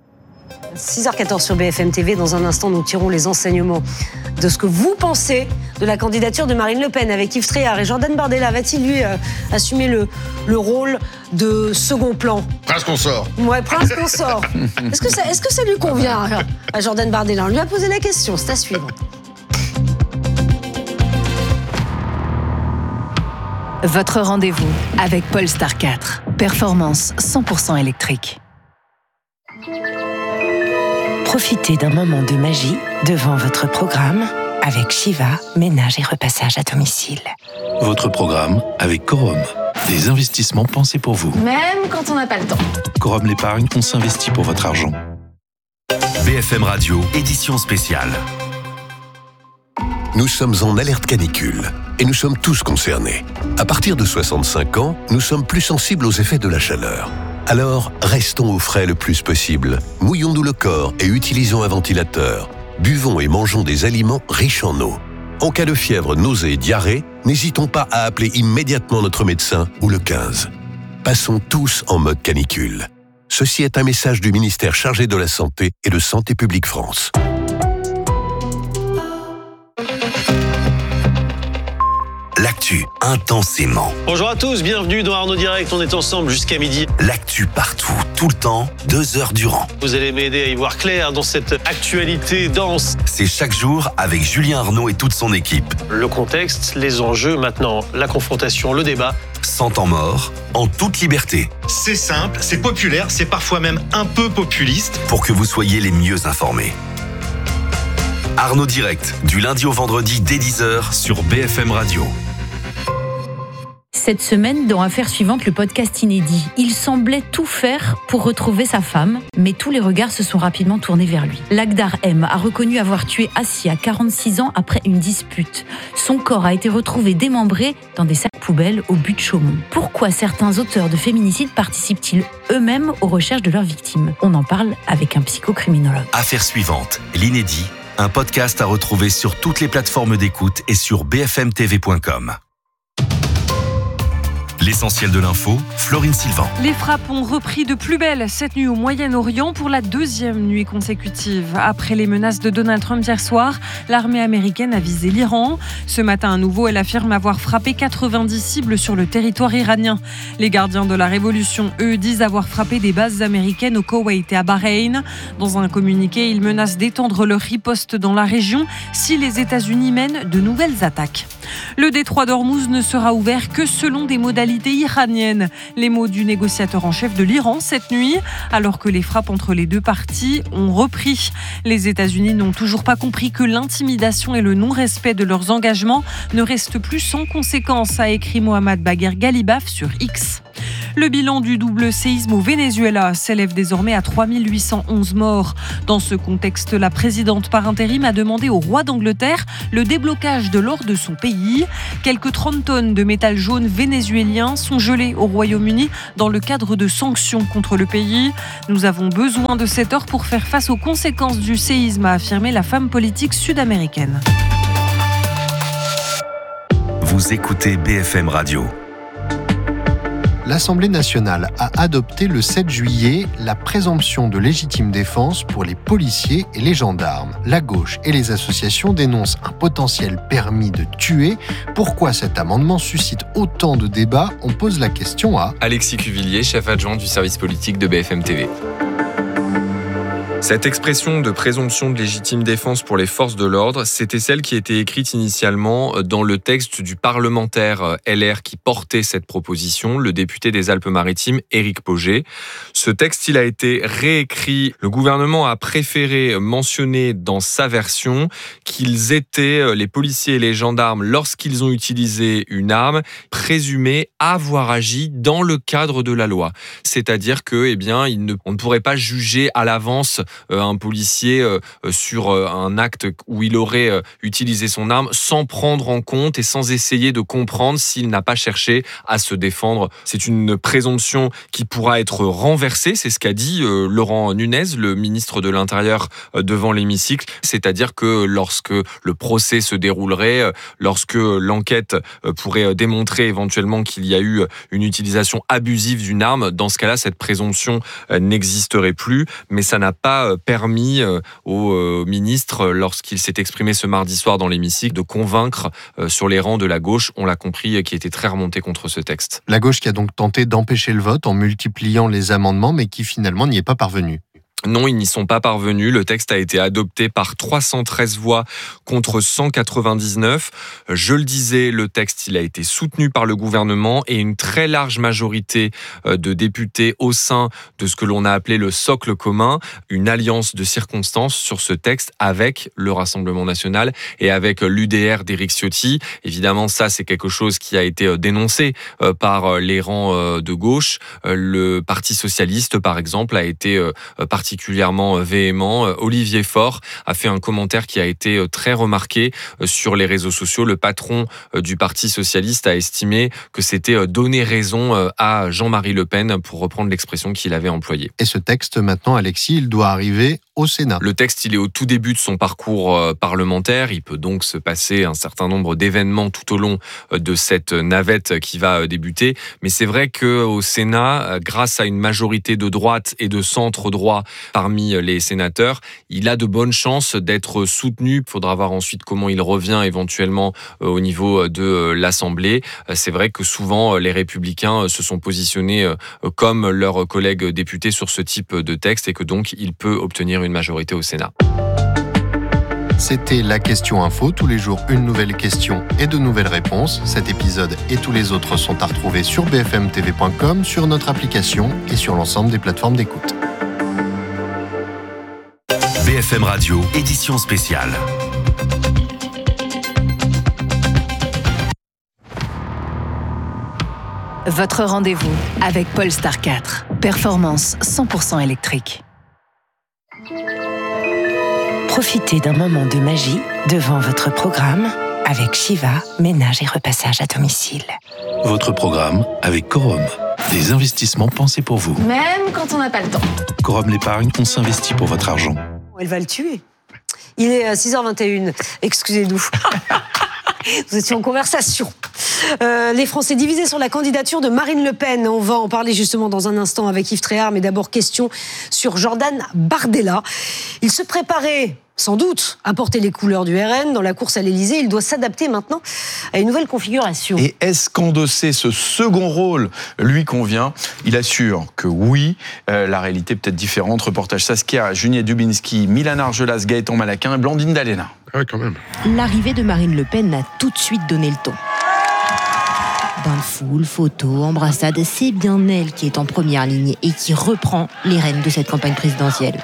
6h14 sur BFM TV. Dans un instant, nous tirons les enseignements de ce que vous pensez de la candidature de Marine Le Pen avec Yves Tréhard. Et Jordan Bardella va-t-il, lui, assumer le rôle de second plan? Prince consort. Ouais, prince consort. Est-ce que ça lui convient à Jordan Bardella? On lui a posé la question, c'est à suivre. Votre rendez-vous avec Polestar 4. Performance 100% électrique. Profitez d'un moment de magie devant votre programme avec Shiva, ménage et repassage à domicile. Votre programme avec Corum. Des investissements pensés pour vous. Même quand on n'a pas le temps. Corum l'épargne, on s'investit pour votre argent. BFM Radio, édition spéciale. Nous sommes en alerte canicule et nous sommes tous concernés. À partir de 65 ans, nous sommes plus sensibles aux effets de la chaleur. Alors, restons au frais le plus possible. Mouillons-nous le corps et utilisons un ventilateur. Buvons et mangeons des aliments riches en eau. En cas de fièvre, nausée et diarrhée, n'hésitons pas à appeler immédiatement notre médecin ou le 15. Passons tous en mode canicule. Ceci est un message du ministère chargé de la Santé et de Santé publique France. L'actu intensément. Bonjour à tous, bienvenue dans Arnaud Direct, on est ensemble jusqu'à midi. L'actu partout, tout le temps, 2 heures durant. Vous allez m'aider à y voir clair dans cette actualité dense. C'est chaque jour avec Julien Arnaud et toute son équipe. Le contexte, les enjeux, maintenant la confrontation, le débat. Sans temps mort, en toute liberté. C'est simple, c'est populaire, c'est parfois même un peu populiste. Pour que vous soyez les mieux informés. Arnaud Direct, du lundi au vendredi dès 10h sur BFM Radio. Cette semaine, dans Affaires suivantes, le podcast inédit. Il semblait tout faire pour retrouver sa femme, mais tous les regards se sont rapidement tournés vers lui. Lagdar M a reconnu avoir tué Assia, 46 ans, après une dispute. Son corps a été retrouvé démembré dans des sacs poubelles au but de Chaumont. Pourquoi certains auteurs de féminicides participent-ils eux-mêmes aux recherches de leurs victimes? On en parle avec un psychocriminologue. Affaires suivantes, l'inédit, un podcast à retrouver sur toutes les plateformes d'écoute et sur bfmtv.com. L'essentiel de l'info, Florine Sylvain. Les frappes ont repris de plus belle cette nuit au Moyen-Orient pour la deuxième nuit consécutive. Après les menaces de Donald Trump hier soir, l'armée américaine a visé l'Iran. Ce matin à nouveau, elle affirme avoir frappé 90 cibles sur le territoire iranien. Les gardiens de la révolution, eux, disent avoir frappé des bases américaines au Koweït et à Bahreïn. Dans un communiqué, ils menacent d'étendre leur riposte dans la région si les États-Unis mènent de nouvelles attaques. Le détroit d'Ormuz ne sera ouvert que selon des modalités iraniennes. Les mots du négociateur en chef de l'Iran cette nuit, alors que les frappes entre les deux parties ont repris. Les États-Unis n'ont toujours pas compris que l'intimidation et le non-respect de leurs engagements ne restent plus sans conséquence, a écrit Mohammad Bagher Ghalibaf sur X. Le bilan du double séisme au Venezuela s'élève désormais à 3811 morts. Dans ce contexte, la présidente par intérim a demandé au roi d'Angleterre le déblocage de l'or de son pays. Quelques 30 tonnes de métal jaune vénézuélien sont gelées au Royaume-Uni dans le cadre de sanctions contre le pays. Nous avons besoin de cet or pour faire face aux conséquences du séisme, a affirmé la femme politique sud-américaine. Vous écoutez BFM Radio. L'Assemblée nationale a adopté le 7 juillet la présomption de légitime défense pour les policiers et les gendarmes. La gauche et les associations dénoncent un potentiel permis de tuer. Pourquoi cet amendement suscite autant de débats ? On pose la question à Alexis Cuvillier, chef adjoint du service politique de BFM TV. Cette expression de présomption de légitime défense pour les forces de l'ordre, c'était celle qui était écrite initialement dans le texte du parlementaire LR qui portait cette proposition, le député des Alpes-Maritimes, Éric Pauget. Ce texte, il a été réécrit. Le gouvernement a préféré mentionner dans sa version qu'ils étaient, les policiers et les gendarmes, lorsqu'ils ont utilisé une arme, présumés avoir agi dans le cadre de la loi. C'est-à-dire que, on ne pourrait pas juger à l'avance un policier sur un acte où il aurait utilisé son arme sans prendre en compte et sans essayer de comprendre s'il n'a pas cherché à se défendre. C'est une présomption qui pourra être renversée, c'est ce qu'a dit Laurent Nunez, le ministre de l'Intérieur, devant l'hémicycle. C'est-à-dire que lorsque le procès se déroulerait, lorsque l'enquête pourrait démontrer éventuellement qu'il y a eu une utilisation abusive d'une arme, dans ce cas-là, cette présomption n'existerait plus, mais ça n'a pas permis au ministre, lorsqu'il s'est exprimé ce mardi soir dans l'hémicycle, de convaincre sur les rangs de la gauche, on l'a compris, qui était très remonté contre ce texte. La gauche qui a donc tenté d'empêcher le vote en multipliant les amendements, mais qui finalement n'y est pas parvenue. Non, ils n'y sont pas parvenus. Le texte a été adopté par 313 voix contre 199. Je le disais, le texte, il a été soutenu par le gouvernement et une très large majorité de députés au sein de ce que l'on a appelé le socle commun, une alliance de circonstances sur ce texte avec le Rassemblement national et avec l'UDR d'Éric Ciotti. Évidemment, ça, c'est quelque chose qui a été dénoncé par les rangs de gauche. Le Parti socialiste, par exemple, a été particulièrement véhément. Olivier Faure a fait un commentaire qui a été très remarqué sur les réseaux sociaux. Le patron du Parti socialiste a estimé que c'était donner raison à Jean-Marie Le Pen, pour reprendre l'expression qu'il avait employée. Et ce texte, maintenant, Alexis, il doit arriver au Sénat. Le texte, il est au tout début de son parcours parlementaire. Il peut donc se passer un certain nombre d'événements tout au long de cette navette qui va débuter. Mais c'est vrai qu'au Sénat, grâce à une majorité de droite et de centre-droit parmi les sénateurs, il a de bonnes chances d'être soutenu. Il faudra voir ensuite comment il revient éventuellement au niveau de l'Assemblée. C'est vrai que souvent, les Républicains se sont positionnés comme leurs collègues députés sur ce type de texte et que donc il peut obtenir une majorité au Sénat. C'était la question info. Tous les jours, une nouvelle question et de nouvelles réponses. Cet épisode et tous les autres sont à retrouver sur bfmtv.com, sur notre application et sur l'ensemble des plateformes d'écoute. BFM Radio, édition spéciale. Votre rendez-vous avec Polestar 4. Performance 100% électrique. Profitez d'un moment de magie devant votre programme avec Shiva, ménage et repassage à domicile. Votre programme avec Corum. Des investissements pensés pour vous. Même quand on n'a pas le temps. Corum l'épargne, on s'investit pour votre argent. Elle va le tuer. Il est 6h21. Excusez-nous. Nous étions en conversation. Les Français divisés sur la candidature de Marine Le Pen. On va en parler justement dans un instant avec Yves Tréhard, mais d'abord question sur Jordan Bardella. Il se préparait sans doute à porter les couleurs du RN dans la course à l'Élysée. Il doit s'adapter maintenant à une nouvelle configuration. Et est-ce qu'endosser ce second rôle lui convient ? Il assure que oui. La réalité peut-être différente. Reportage Saskia, Juliette Dubinski, Milan Argelas, Gaëtan Malaquin et Blandine Dalena. Ah ouais, quand même. L'arrivée de Marine Le Pen a tout de suite donné le ton. Bain de foule, photos, embrassades, c'est bien elle qui est en première ligne et qui reprend les rênes de cette campagne présidentielle.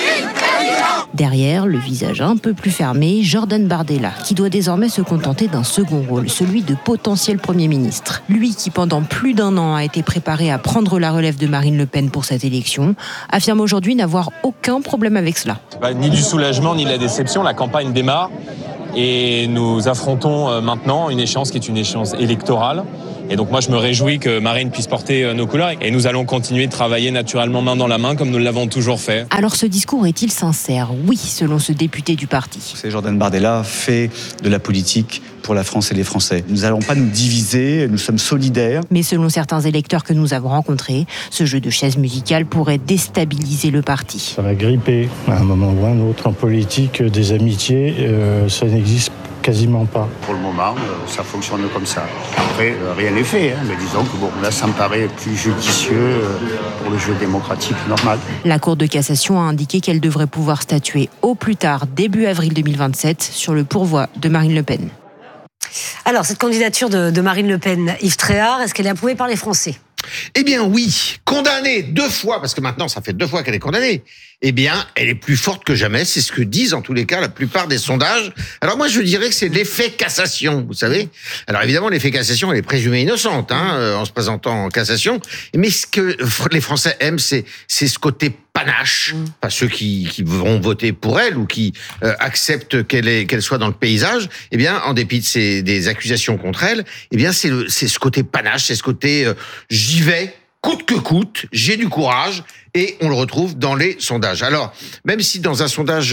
Derrière, le visage un peu plus fermé, Jordan Bardella, qui doit désormais se contenter d'un second rôle, celui de potentiel Premier ministre. Lui qui, pendant plus d'un an, a été préparé à prendre la relève de Marine Le Pen pour cette élection, affirme aujourd'hui n'avoir aucun problème avec cela. Ni du soulagement, ni de la déception, la campagne démarre et nous affrontons maintenant une échéance qui est une échéance électorale. Et donc moi je me réjouis que Marine puisse porter nos couleurs et nous allons continuer de travailler naturellement main dans la main comme nous l'avons toujours fait. Alors ce discours est-il sincère ? Oui, selon ce député du parti. C'est Jordan Bardella fait de la politique pour la France et les Français. Nous n'allons pas nous diviser, nous sommes solidaires. Mais selon certains électeurs que nous avons rencontrés, ce jeu de chaises musicales pourrait déstabiliser le parti. Ça va gripper à un moment ou un autre. En politique, des amitiés, ça n'existe quasiment pas. Pour le moment, ça fonctionne comme ça. Après, rien n'est fait, mais disons que bon, là, ça me paraît plus judicieux pour le jeu démocratique normal. La Cour de cassation a indiqué qu'elle devrait pouvoir statuer au plus tard début avril 2027 sur le pourvoi de Marine Le Pen. Alors, cette candidature de Marine Le Pen, Yves Tréhard, est-ce qu'elle est approuvée par les Français ? Eh bien oui, condamnée 2 fois, parce que maintenant ça fait 2 fois qu'elle est condamnée, eh bien elle est plus forte que jamais, c'est ce que disent en tous les cas la plupart des sondages. Alors moi je dirais que c'est l'effet cassation, vous savez. Alors évidemment l'effet cassation elle est présumée innocente en se présentant en cassation, mais ce que les Français aiment c'est ce côté panache, pas ceux qui vont voter pour elle ou qui acceptent qu'elle soit dans le paysage, eh bien en dépit de des accusations contre elle, eh bien c'est ce côté panache, c'est ce côté j'y vais coûte que coûte, j'ai du courage, et on le retrouve dans les sondages. Alors, même si dans un sondage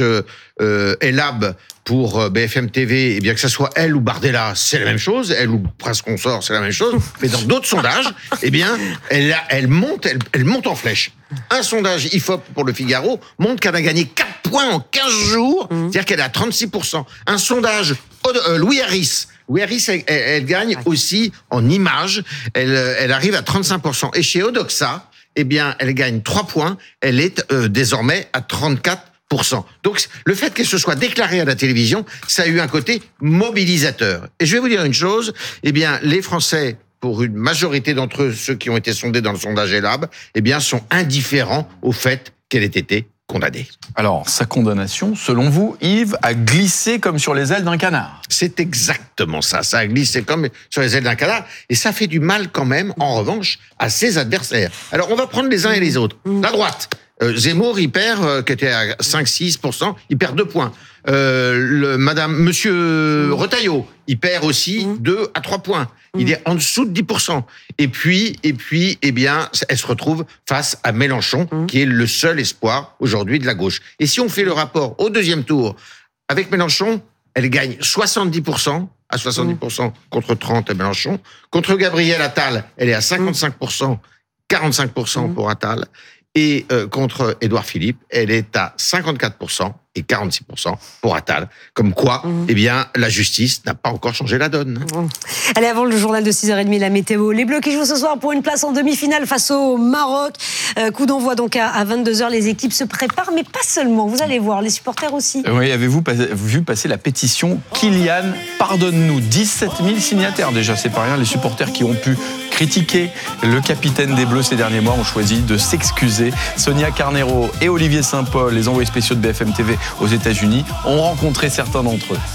Elab pour BFM TV, eh bien que ça soit elle ou Bardella, c'est la même chose, elle ou Prince Consort, c'est la même chose, mais dans d'autres sondages, eh bien, elle monte en flèche. Un sondage IFOP pour le Figaro montre qu'elle a gagné 4 points en 15 jours, c'est-à-dire qu'elle est à 36%. Un sondage Louis Harris, elle gagne aussi en images. Elle arrive à 35%. Et chez Odoxa, eh bien, elle gagne 3 points. Elle est désormais à 34%. Donc, le fait qu'elle se soit déclarée à la télévision, ça a eu un côté mobilisateur. Et je vais vous dire une chose. Eh bien, les Français, pour une majorité d'entre eux, ceux qui ont été sondés dans le sondage Elab, eh bien, sont indifférents au fait qu'elle ait été condamnée. Alors, sa condamnation, selon vous, Yves, a glissé comme sur les ailes d'un canard. C'est exactement ça. Ça a glissé comme sur les ailes d'un canard. Et ça fait du mal quand même, en revanche, à ses adversaires. Alors, on va prendre les uns et les autres. La droite. Zemmour, il perd, qui était à 5-6%, il perd 2 points. Monsieur Retailleau, il perd aussi 2 à 3 points. Il est en dessous de 10%. Et puis, eh bien, elle se retrouve face à Mélenchon, qui est le seul espoir aujourd'hui de la gauche. Et si on fait le rapport au deuxième tour, avec Mélenchon, elle gagne 70%, à 70% contre 30% à Mélenchon. Contre Gabriel Attal, elle est à 55%, 45% pour Attal. Et contre Édouard Philippe, elle est à 54% et 46% pour Attal. Comme quoi, eh bien, la justice n'a pas encore changé la donne. Allez, avant le journal de 6h30, la météo. Les Bleus qui jouent ce soir pour une place en demi-finale face au Maroc. Coup d'envoi donc à 22h. Les équipes se préparent, mais pas seulement. Vous allez voir, les supporters aussi. Oui, avez-vous vu passer la pétition Kylian, pardonne-nous. 17 000 signataires déjà, c'est pas rien. Les supporters qui ont pu critiquer le capitaine des Bleus ces derniers mois ont choisi de s'excuser. Sonia Carnero et Olivier Saint-Paul, les envoyés spéciaux de BFM TV aux États-Unis, ont rencontré certains d'entre eux.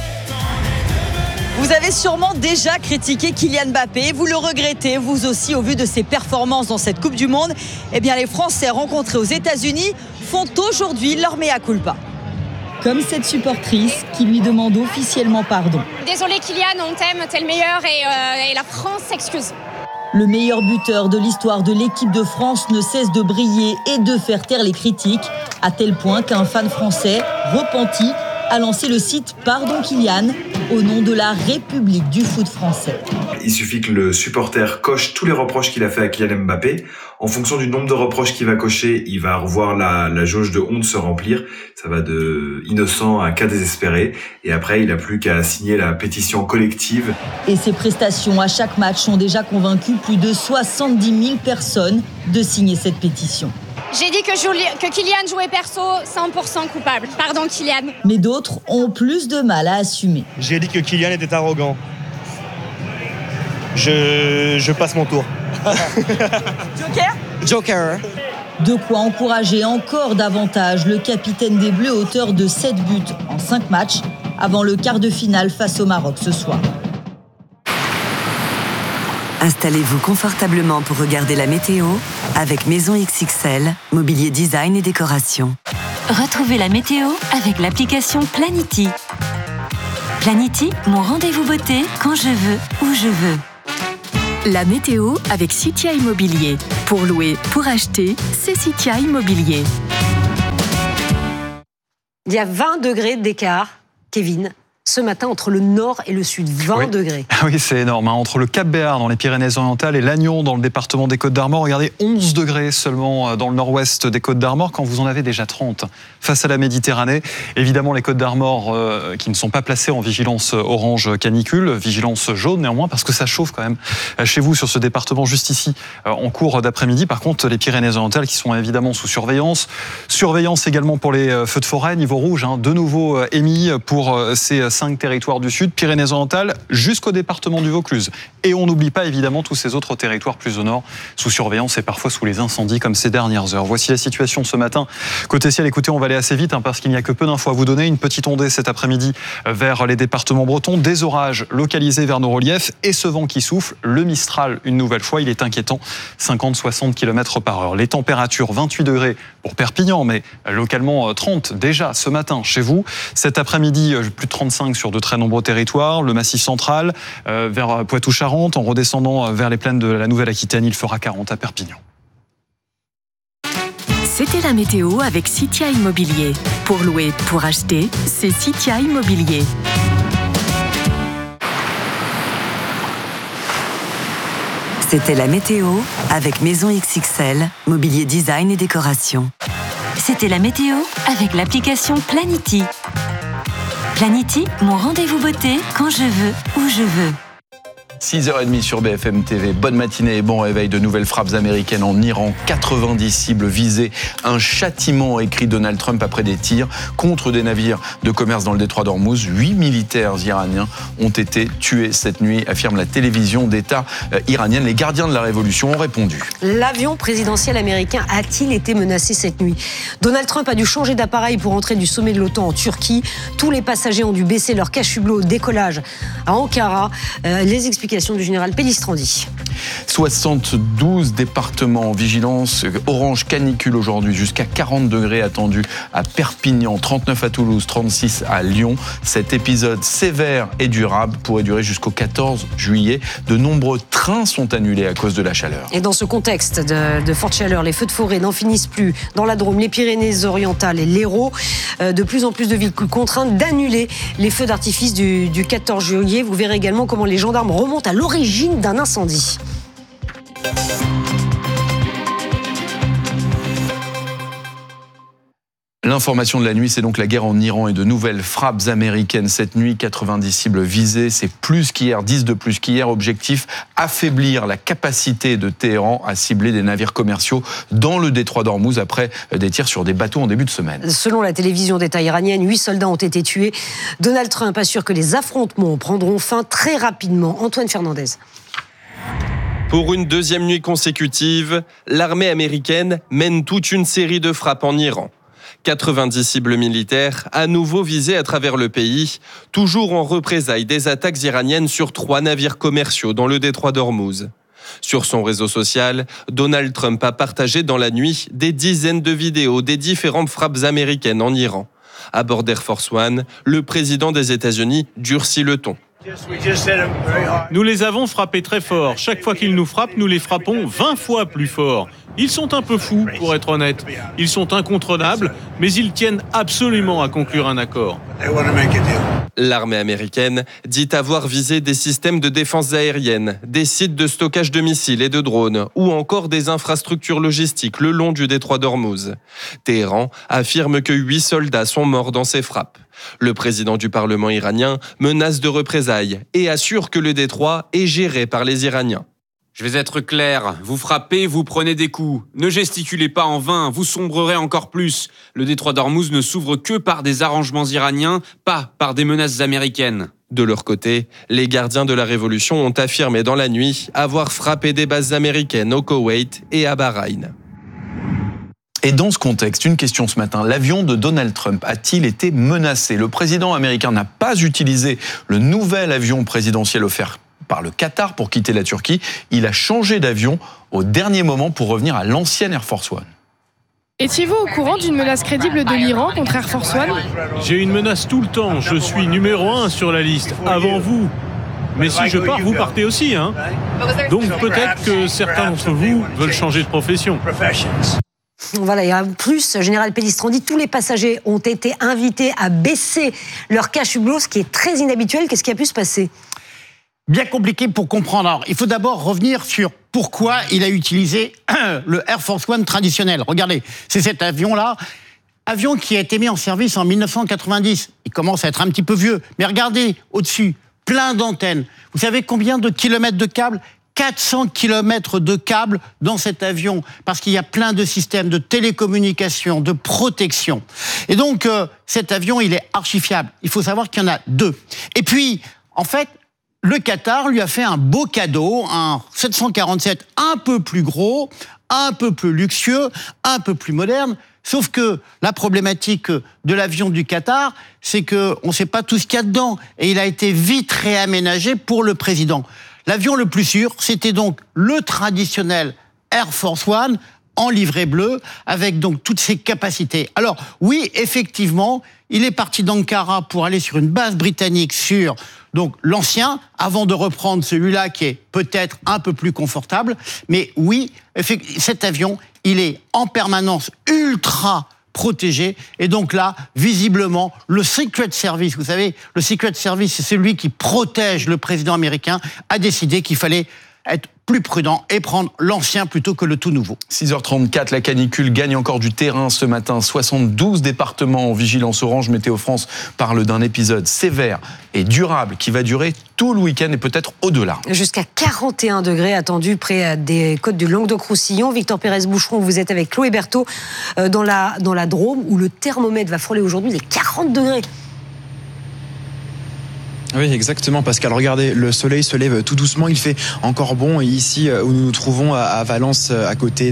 Vous avez sûrement déjà critiqué Kylian Mbappé, vous le regrettez, vous aussi, au vu de ses performances dans cette Coupe du Monde. Eh bien, les Français rencontrés aux États-Unis font aujourd'hui leur mea culpa. Comme cette supportrice qui lui demande officiellement pardon. Désolé Kylian, on t'aime, t'es le meilleur et la France s'excuse. Le meilleur buteur de l'histoire de l'équipe de France ne cesse de briller et de faire taire les critiques, à tel point qu'un fan français, repenti, a lancé le site Pardon Kylian, au nom de la République du foot français. Il suffit que le supporter coche tous les reproches qu'il a fait à Kylian Mbappé. En fonction du nombre de reproches qu'il va cocher, il va revoir la jauge de honte se remplir. Ça va de innocent à cas désespéré. Et après, il n'a plus qu'à signer la pétition collective. Et ses prestations à chaque match ont déjà convaincu plus de 70 000 personnes de signer cette pétition. J'ai dit que Kylian jouait perso, 100% coupable. Pardon Kylian. Mais d'autres ont plus de mal à assumer. J'ai dit que Kylian était arrogant. Je passe mon tour. Joker. De quoi encourager encore davantage le capitaine des Bleus, auteur de 7 buts en 5 matchs, avant le quart de finale face au Maroc ce soir. Installez-vous confortablement pour regarder la météo avec Maison XXL, mobilier design et décoration. Retrouvez la météo avec l'application Planity. Planity, mon rendez-vous beauté quand je veux, où je veux. La météo avec Citia Immobilier. Pour louer, pour acheter, c'est Citia Immobilier. Il y a 20 degrés d'écart, Kevin, ce matin entre le nord et le sud. 20 degrés. Oui, c'est énorme. Entre le Cap-Béarn dans les Pyrénées-Orientales et Lannion dans le département des Côtes-d'Armor, regardez, 11 degrés seulement dans le nord-ouest des Côtes-d'Armor quand vous en avez déjà 30 face à la Méditerranée. Évidemment, les Côtes-d'Armor qui ne sont pas placées en vigilance orange canicule, vigilance jaune néanmoins parce que ça chauffe quand même chez vous sur ce département juste ici en cours d'après-midi. Par contre, les Pyrénées-Orientales qui sont évidemment sous surveillance. Surveillance également pour les feux de forêt, niveau rouge, de nouveau émis pour ces 5 territoires du sud, Pyrénées-Orientales jusqu'au département du Vaucluse. Et on n'oublie pas évidemment tous ces autres territoires plus au nord, sous surveillance et parfois sous les incendies comme ces dernières heures. Voici la situation ce matin. Côté ciel, écoutez, on va aller assez vite parce qu'il n'y a que peu d'infos à vous donner. Une petite ondée cet après-midi vers les départements bretons, des orages localisés vers nos reliefs et ce vent qui souffle, le Mistral une nouvelle fois, il est inquiétant, 50-60 km/h. Les températures, 28 degrés pour Perpignan, mais localement 30 déjà ce matin chez vous. Cet après-midi, plus de 35 sur de très nombreux territoires, le Massif central, vers Poitou-Charentes, en redescendant vers les plaines de la Nouvelle-Aquitaine, il fera 40 à Perpignan. C'était la météo avec Citia Immobilier. Pour louer, pour acheter, c'est Citia Immobilier. C'était la météo avec Maison XXL, mobilier design et décoration. C'était la météo avec l'application Planity. Planity, mon rendez-vous beauté quand je veux, où je veux. 6h30 sur BFM TV. Bonne matinée et bon réveil. De nouvelles frappes américaines en Iran. 90 cibles visées. Un châtiment, écrit Donald Trump après des tirs contre des navires de commerce dans le détroit d'Ormuz. 8 militaires iraniens ont été tués cette nuit, affirme la télévision d'État iranienne. Les gardiens de la révolution ont répondu. L'avion présidentiel américain a-t-il été menacé cette nuit ? Donald Trump a dû changer d'appareil pour entrer du sommet de l'OTAN en Turquie. Tous les passagers ont dû baisser leur cache-hublot au décollage à Ankara. Les explications du général Pellistrandi. 72 départements en vigilance orange canicule aujourd'hui, jusqu'à 40 degrés attendus à Perpignan, 39 à Toulouse, 36 à Lyon. Cet épisode sévère et durable pourrait durer jusqu'au 14 juillet. De nombreux trains sont annulés à cause de la chaleur. Et dans ce contexte de forte chaleur, les feux de forêt n'en finissent plus. Dans la Drôme, les Pyrénées-Orientales et l'Hérault, de plus en plus de véhicules contraintes d'annuler les feux d'artifice du 14 juillet. Vous verrez également comment les gendarmes remontent à l'origine d'un incendie. L'information de la nuit, c'est donc la guerre en Iran et de nouvelles frappes américaines cette nuit. 90 cibles visées, c'est plus qu'hier, 10 de plus qu'hier. Objectif, affaiblir la capacité de Téhéran à cibler des navires commerciaux dans le détroit d'Ormuz après des tirs sur des bateaux en début de semaine. Selon la télévision d'État iranienne, 8 soldats ont été tués. Donald Trump assure que les affrontements prendront fin très rapidement. Antoine Fernandez. Pour une deuxième nuit consécutive, l'armée américaine mène toute une série de frappes en Iran. 90 cibles militaires à nouveau visées à travers le pays, toujours en représailles des attaques iraniennes sur 3 navires commerciaux dans le détroit d'Ormuz. Sur son réseau social, Donald Trump a partagé dans la nuit des dizaines de vidéos des différentes frappes américaines en Iran. À bord d'Air Force One, le président des États-Unis durcit le ton. Nous les avons frappés très fort. Chaque fois qu'ils nous frappent, nous les frappons 20 fois plus fort. Ils sont un peu fous, pour être honnête. Ils sont incontrôlables, mais ils tiennent absolument à conclure un accord. L'armée américaine dit avoir visé des systèmes de défense aérienne, des sites de stockage de missiles et de drones, ou encore des infrastructures logistiques le long du détroit d'Ormuz. Téhéran affirme que 8 soldats sont morts dans ces frappes. Le président du Parlement iranien menace de représailles et assure que le détroit est géré par les Iraniens. Je vais être clair, vous frappez, vous prenez des coups. Ne gesticulez pas en vain, vous sombrerez encore plus. Le détroit d'Ormuz ne s'ouvre que par des arrangements iraniens, pas par des menaces américaines. De leur côté, les gardiens de la Révolution ont affirmé dans la nuit avoir frappé des bases américaines au Koweït et à Bahreïn. Et dans ce contexte, une question ce matin. L'avion de Donald Trump a-t-il été menacé ? Le président américain n'a pas utilisé le nouvel avion présidentiel offert par le Qatar pour quitter la Turquie. Il a changé d'avion au dernier moment pour revenir à l'ancienne Air Force One. Étiez-vous au courant d'une menace crédible de l'Iran contre Air Force One ? J'ai une menace tout le temps. Je suis numéro 1 sur la liste, avant vous. Mais si je pars, vous partez aussi, hein ? Donc peut-être que certains d'entre vous veulent changer de profession. Voilà, et en plus, Général Pellistrandi, tous les passagers ont été invités à baisser leur cache hublot, ce qui est très inhabituel. Qu'est-ce qui a pu se passer ? Bien compliqué pour comprendre. Alors, il faut d'abord revenir sur pourquoi il a utilisé le Air Force One traditionnel. Regardez, c'est cet avion-là, avion qui a été mis en service en 1990. Il commence à être un petit peu vieux, mais regardez au-dessus, plein d'antennes. Vous savez combien de kilomètres de câbles ? 400 kilomètres de câbles dans cet avion, parce qu'il y a plein de systèmes de télécommunication, de protection. Et donc, cet avion, il est archi-fiable. Il faut savoir qu'il y en a 2. Et puis, en fait, le Qatar lui a fait un beau cadeau, un 747 un peu plus gros, un peu plus luxueux, un peu plus moderne. Sauf que la problématique de l'avion du Qatar, c'est qu'on ne sait pas tout ce qu'il y a dedans. Et il a été vite réaménagé pour le président. L'avion le plus sûr, c'était donc le traditionnel Air Force One en livrée bleue, avec donc toutes ses capacités. Alors oui, effectivement, il est parti d'Ankara pour aller sur une base britannique sur donc l'ancien, avant de reprendre celui-là qui est peut-être un peu plus confortable. Mais oui, cet avion, il est en permanence ultra protégé. Et donc là, visiblement, le Secret Service, vous savez, le Secret Service, c'est celui qui protège le président américain, a décidé qu'il fallait être plus prudent et prendre l'ancien plutôt que le tout nouveau. 6h34, la canicule gagne encore du terrain ce matin. 72 départements en vigilance orange. Météo France parle d'un épisode sévère et durable qui va durer tout le week-end et peut-être au-delà. Jusqu'à 41 degrés attendus près des côtes du Languedoc-Roussillon. Victor Pérez-Boucheron, vous êtes avec Chloé Berthaud dans la Drôme, où le thermomètre va frôler aujourd'hui les 40 degrés. Oui, exactement, Pascal. Regardez, le soleil se lève tout doucement. Il fait encore bon ici où nous nous trouvons à Valence, en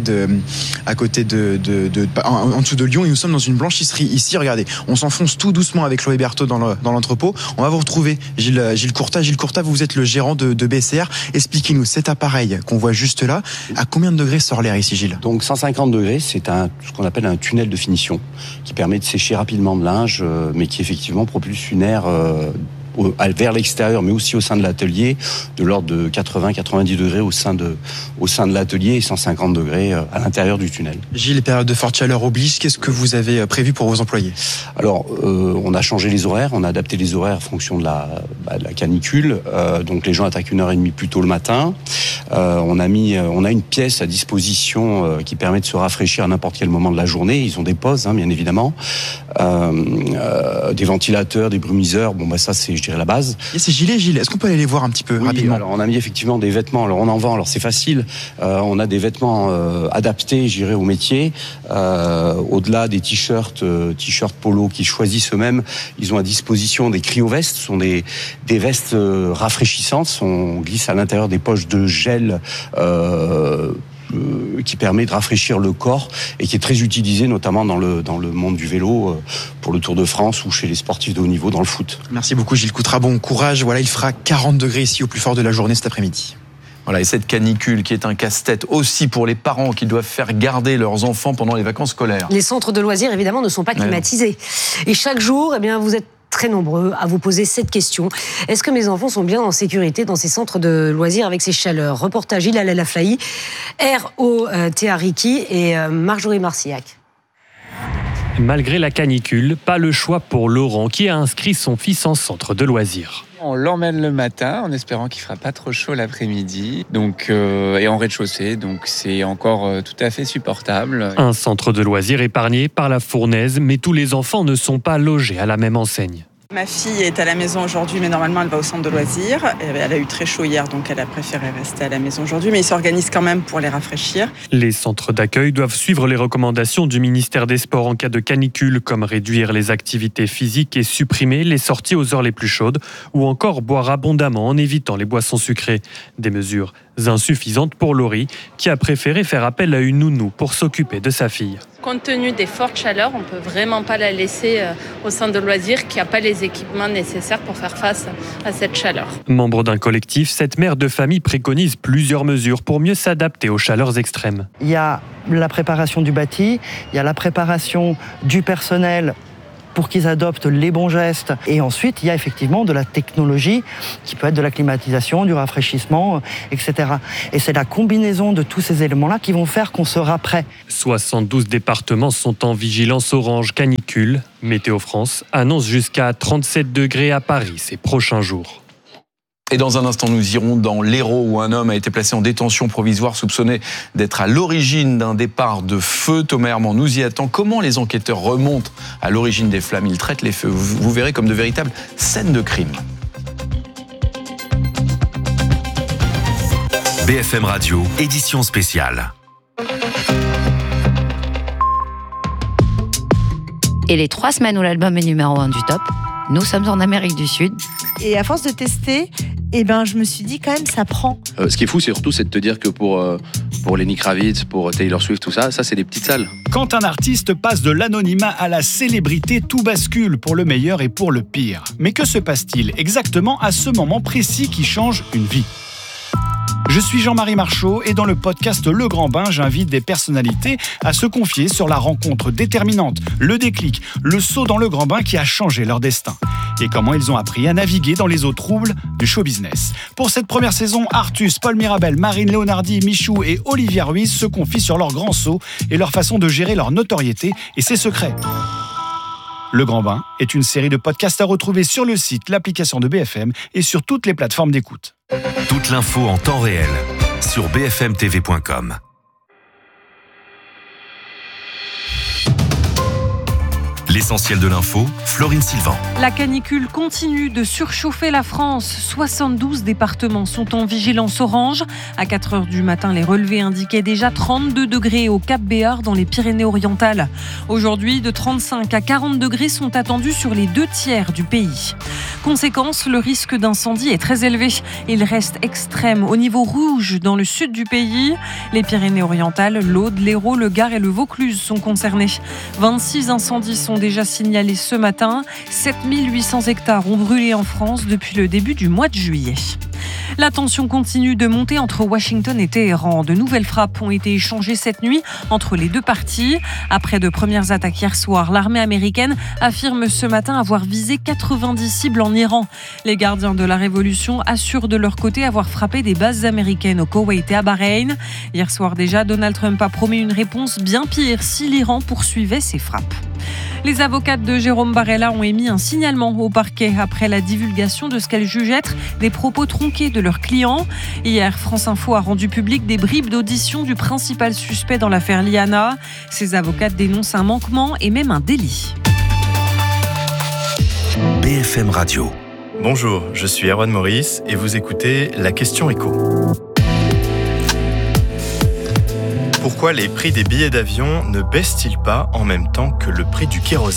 dessous de Lyon. Et nous sommes dans une blanchisserie ici. Regardez, on s'enfonce tout doucement avec Chloé Berthaud dans l'entrepôt. On va vous retrouver Gilles Courtat. Gilles Courtat, vous êtes le gérant de BCR. Expliquez-nous cet appareil qu'on voit juste là. À combien de degrés sort l'air ici, Gilles ? Donc 150 degrés, c'est ce qu'on appelle un tunnel de finition qui permet de sécher rapidement le linge, mais qui effectivement propulse une air vers l'extérieur, mais aussi au sein de l'atelier, de l'ordre de 80-90 degrés au sein de l'atelier et 150 degrés à l'intérieur du tunnel. Gilles, période de forte chaleur oblige, qu'est-ce que vous avez prévu pour vos employés ? Alors, on a changé les horaires, on a adapté les horaires en fonction de la canicule, donc les gens attaquent 1h30 plus tôt le matin. On a une pièce à disposition qui permet de se rafraîchir à n'importe quel moment de la journée. Ils ont des pauses, bien évidemment. Des ventilateurs, des brumiseurs, ça c'est, je dirais, la base. Et ces gilets, Gilles, est-ce qu'on peut aller les voir un petit peu rapidement ? Alors on a mis effectivement des vêtements, alors on en vend, alors c'est facile, on a des vêtements adaptés, je dirais, au métier, au-delà des t-shirts polo qu'ils choisissent eux-mêmes, ils ont à disposition des cryo-vestes, ce sont des vestes rafraîchissantes, on glisse à l'intérieur des poches de gel qui permet de rafraîchir le corps et qui est très utilisé notamment dans le monde du vélo pour le Tour de France ou chez les sportifs de haut niveau dans le foot. Merci beaucoup Gilles Courtat, bon courage. Voilà, il fera 40 degrés ici au plus fort de la journée cet après-midi. Voilà, et cette canicule qui est un casse-tête aussi pour les parents qui doivent faire garder leurs enfants pendant les vacances scolaires. Les centres de loisirs, évidemment, ne sont pas climatisés. Et chaque jour, vous êtes très nombreux à vous poser cette question. Est-ce que mes enfants sont bien en sécurité dans ces centres de loisirs avec ces chaleurs ? Reportage Hilal El Aflahi, R.O. Tehariki et Marjorie Marcillac. Malgré la canicule, pas le choix pour Laurent qui a inscrit son fils en centre de loisirs. On l'emmène le matin en espérant qu'il ne fera pas trop chaud l'après-midi et en rez-de-chaussée, donc c'est encore tout à fait supportable. Un centre de loisirs épargné par la fournaise, mais tous les enfants ne sont pas logés à la même enseigne. Ma fille est à la maison aujourd'hui, mais normalement elle va au centre de loisirs. Elle a eu très chaud hier, donc elle a préféré rester à la maison aujourd'hui, mais ils s'organisent quand même pour les rafraîchir. Les centres d'accueil doivent suivre les recommandations du ministère des Sports en cas de canicule, comme réduire les activités physiques et supprimer les sorties aux heures les plus chaudes, ou encore boire abondamment en évitant les boissons sucrées. Des mesures insuffisantes pour Laurie, qui a préféré faire appel à une nounou pour s'occuper de sa fille. Compte tenu des fortes chaleurs, on ne peut vraiment pas la laisser au centre de loisirs qui n'a pas les équipements nécessaires pour faire face à cette chaleur. Membre d'un collectif, cette mère de famille préconise plusieurs mesures pour mieux s'adapter aux chaleurs extrêmes. Il y a la préparation du bâti, il y a la préparation du personnel pour qu'ils adoptent les bons gestes. Et ensuite, il y a effectivement de la technologie qui peut être de la climatisation, du rafraîchissement, etc. Et c'est la combinaison de tous ces éléments-là qui vont faire qu'on sera prêt. 72 départements sont en vigilance orange canicule. Météo France annonce jusqu'à 37 degrés à Paris ces prochains jours. Et dans un instant, nous irons dans l'Hérault où un homme a été placé en détention provisoire soupçonné d'être à l'origine d'un départ de feu. Thomas Herman nous y attend. Comment les enquêteurs remontent à l'origine des flammes? Ils traitent les feux, vous verrez, comme de véritables scènes de crime. BFM Radio, édition spéciale. Et les 3 semaines où l'album est numéro 1 du top, nous sommes en Amérique du Sud. Et à force de tester, je me suis dit quand même ça prend. Ce qui est fou, c'est de te dire que pour Lenny Kravitz, pour Taylor Swift, tout ça c'est des petites salles. Quand un artiste passe de l'anonymat à la célébrité, tout bascule pour le meilleur et pour le pire. Mais que se passe-t-il exactement à ce moment précis qui change une vie ? Je suis Jean-Marie Marchaud et dans le podcast Le Grand Bain, j'invite des personnalités à se confier sur la rencontre déterminante, le déclic, le saut dans le grand bain qui a changé leur destin et comment ils ont appris à naviguer dans les eaux troubles du show business. Pour cette première saison, Artus, Paul Mirabel, Marine Leonardi, Michou et Olivia Ruiz se confient sur leur grand saut et leur façon de gérer leur notoriété et ses secrets. Le Grand Bain est une série de podcasts à retrouver sur le site, l'application de BFM et sur toutes les plateformes d'écoute. Toute l'info en temps réel sur bfmtv.com. L'essentiel de l'info, Florine Sylvain. La canicule continue de surchauffer la France. 72 départements sont en vigilance orange. À 4h du matin, les relevés indiquaient déjà 32 degrés au Cap Béar dans les Pyrénées-Orientales. Aujourd'hui, de 35 à 40 degrés sont attendus sur les 2 tiers du pays. Conséquence, le risque d'incendie est très élevé. Il reste extrême au niveau rouge dans le sud du pays. Les Pyrénées-Orientales, l'Aude, l'Hérault, le Gard et le Vaucluse sont concernés. 26 incendies sont déjà signalés ce matin. 7800 hectares ont brûlé en France depuis le début du mois de juillet. La tension continue de monter entre Washington et Téhéran. De nouvelles frappes ont été échangées cette nuit entre les deux parties. Après de premières attaques hier soir, l'armée américaine affirme ce matin avoir visé 90 cibles en Iran. Les gardiens de la révolution assurent de leur côté avoir frappé des bases américaines au Koweït et à Bahreïn. Hier soir déjà, Donald Trump a promis une réponse bien pire si l'Iran poursuivait ses frappes. Les avocates de Jérôme Barella ont émis un signalement au parquet après la divulgation de ce qu'elles jugent être des propos tronqués de leurs clients. Hier, France Info a rendu public des bribes d'audition du principal suspect dans l'affaire Liana. Ces avocates dénoncent un manquement et même un délit. BFM Radio. Bonjour, je suis Erwan Maurice et vous écoutez La Question Éco. Pourquoi les prix des billets d'avion ne baissent-ils pas en même temps que le prix du kérosène ?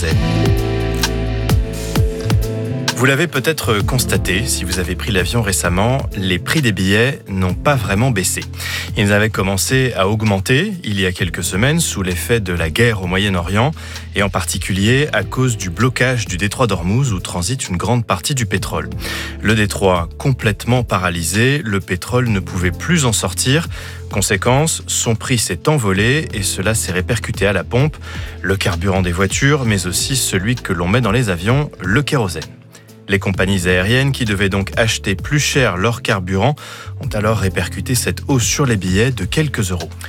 Vous l'avez peut-être constaté, si vous avez pris l'avion récemment, les prix des billets n'ont pas vraiment baissé. Ils avaient commencé à augmenter il y a quelques semaines sous l'effet de la guerre au Moyen-Orient et en particulier à cause du blocage du détroit d'Ormuz où transite une grande partie du pétrole. Le détroit complètement paralysé, le pétrole ne pouvait plus en sortir. Conséquence, son prix s'est envolé et cela s'est répercuté à la pompe, le carburant des voitures, mais aussi celui que l'on met dans les avions, le kérosène. Les compagnies aériennes qui devaient donc acheter plus cher leur carburant ont alors répercuté cette hausse sur les billets de quelques euros.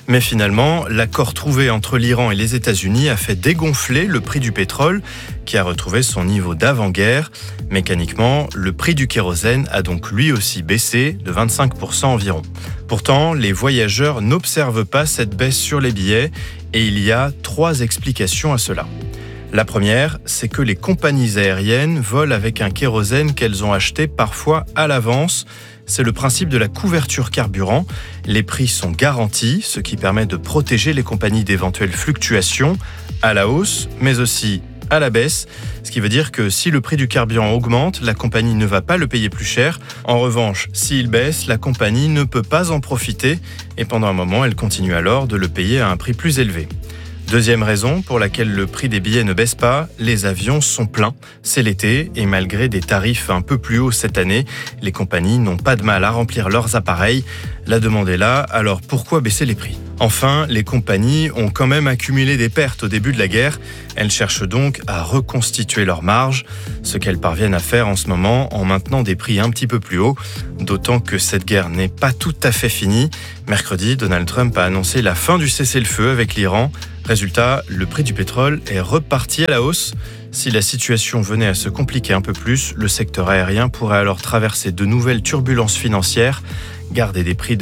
Mais finalement, l'accord trouvé entre l'Iran et les États-Unis a fait dégonfler le prix du pétrole, qui a retrouvé son niveau d'avant-guerre. Mécaniquement, le prix du kérosène a donc lui aussi baissé de 25% environ. Pourtant, les voyageurs n'observent pas cette baisse sur les billets et il y a 3 explications à cela. La première, c'est que les compagnies aériennes volent avec un kérosène qu'elles ont acheté parfois à l'avance. C'est le principe de la couverture carburant. Les prix sont garantis, ce qui permet de protéger les compagnies d'éventuelles fluctuations à la hausse, mais aussi à la baisse. Ce qui veut dire que si le prix du carburant augmente, la compagnie ne va pas le payer plus cher. En revanche, s'il baisse, la compagnie ne peut pas en profiter et pendant un moment, elle continue alors de le payer à un prix plus élevé. Deuxième raison pour laquelle le prix des billets ne baisse pas, les avions sont pleins. C'est l'été et malgré des tarifs un peu plus hauts cette année, les compagnies n'ont pas de mal à remplir leurs appareils. La demande est là, alors pourquoi baisser les prix ? Enfin, les compagnies ont quand même accumulé des pertes au début de la guerre. Elles cherchent donc à reconstituer leurs marges, ce qu'elles parviennent à faire en ce moment en maintenant des prix un petit peu plus hauts, d'autant que cette guerre n'est pas tout à fait finie. Mercredi, Donald Trump a annoncé la fin du cessez-le-feu avec l'Iran. Résultat, le prix du pétrole est reparti à la hausse. Si la situation venait à se compliquer un peu plus, le secteur aérien pourrait alors traverser de nouvelles turbulences financières. Garder des prix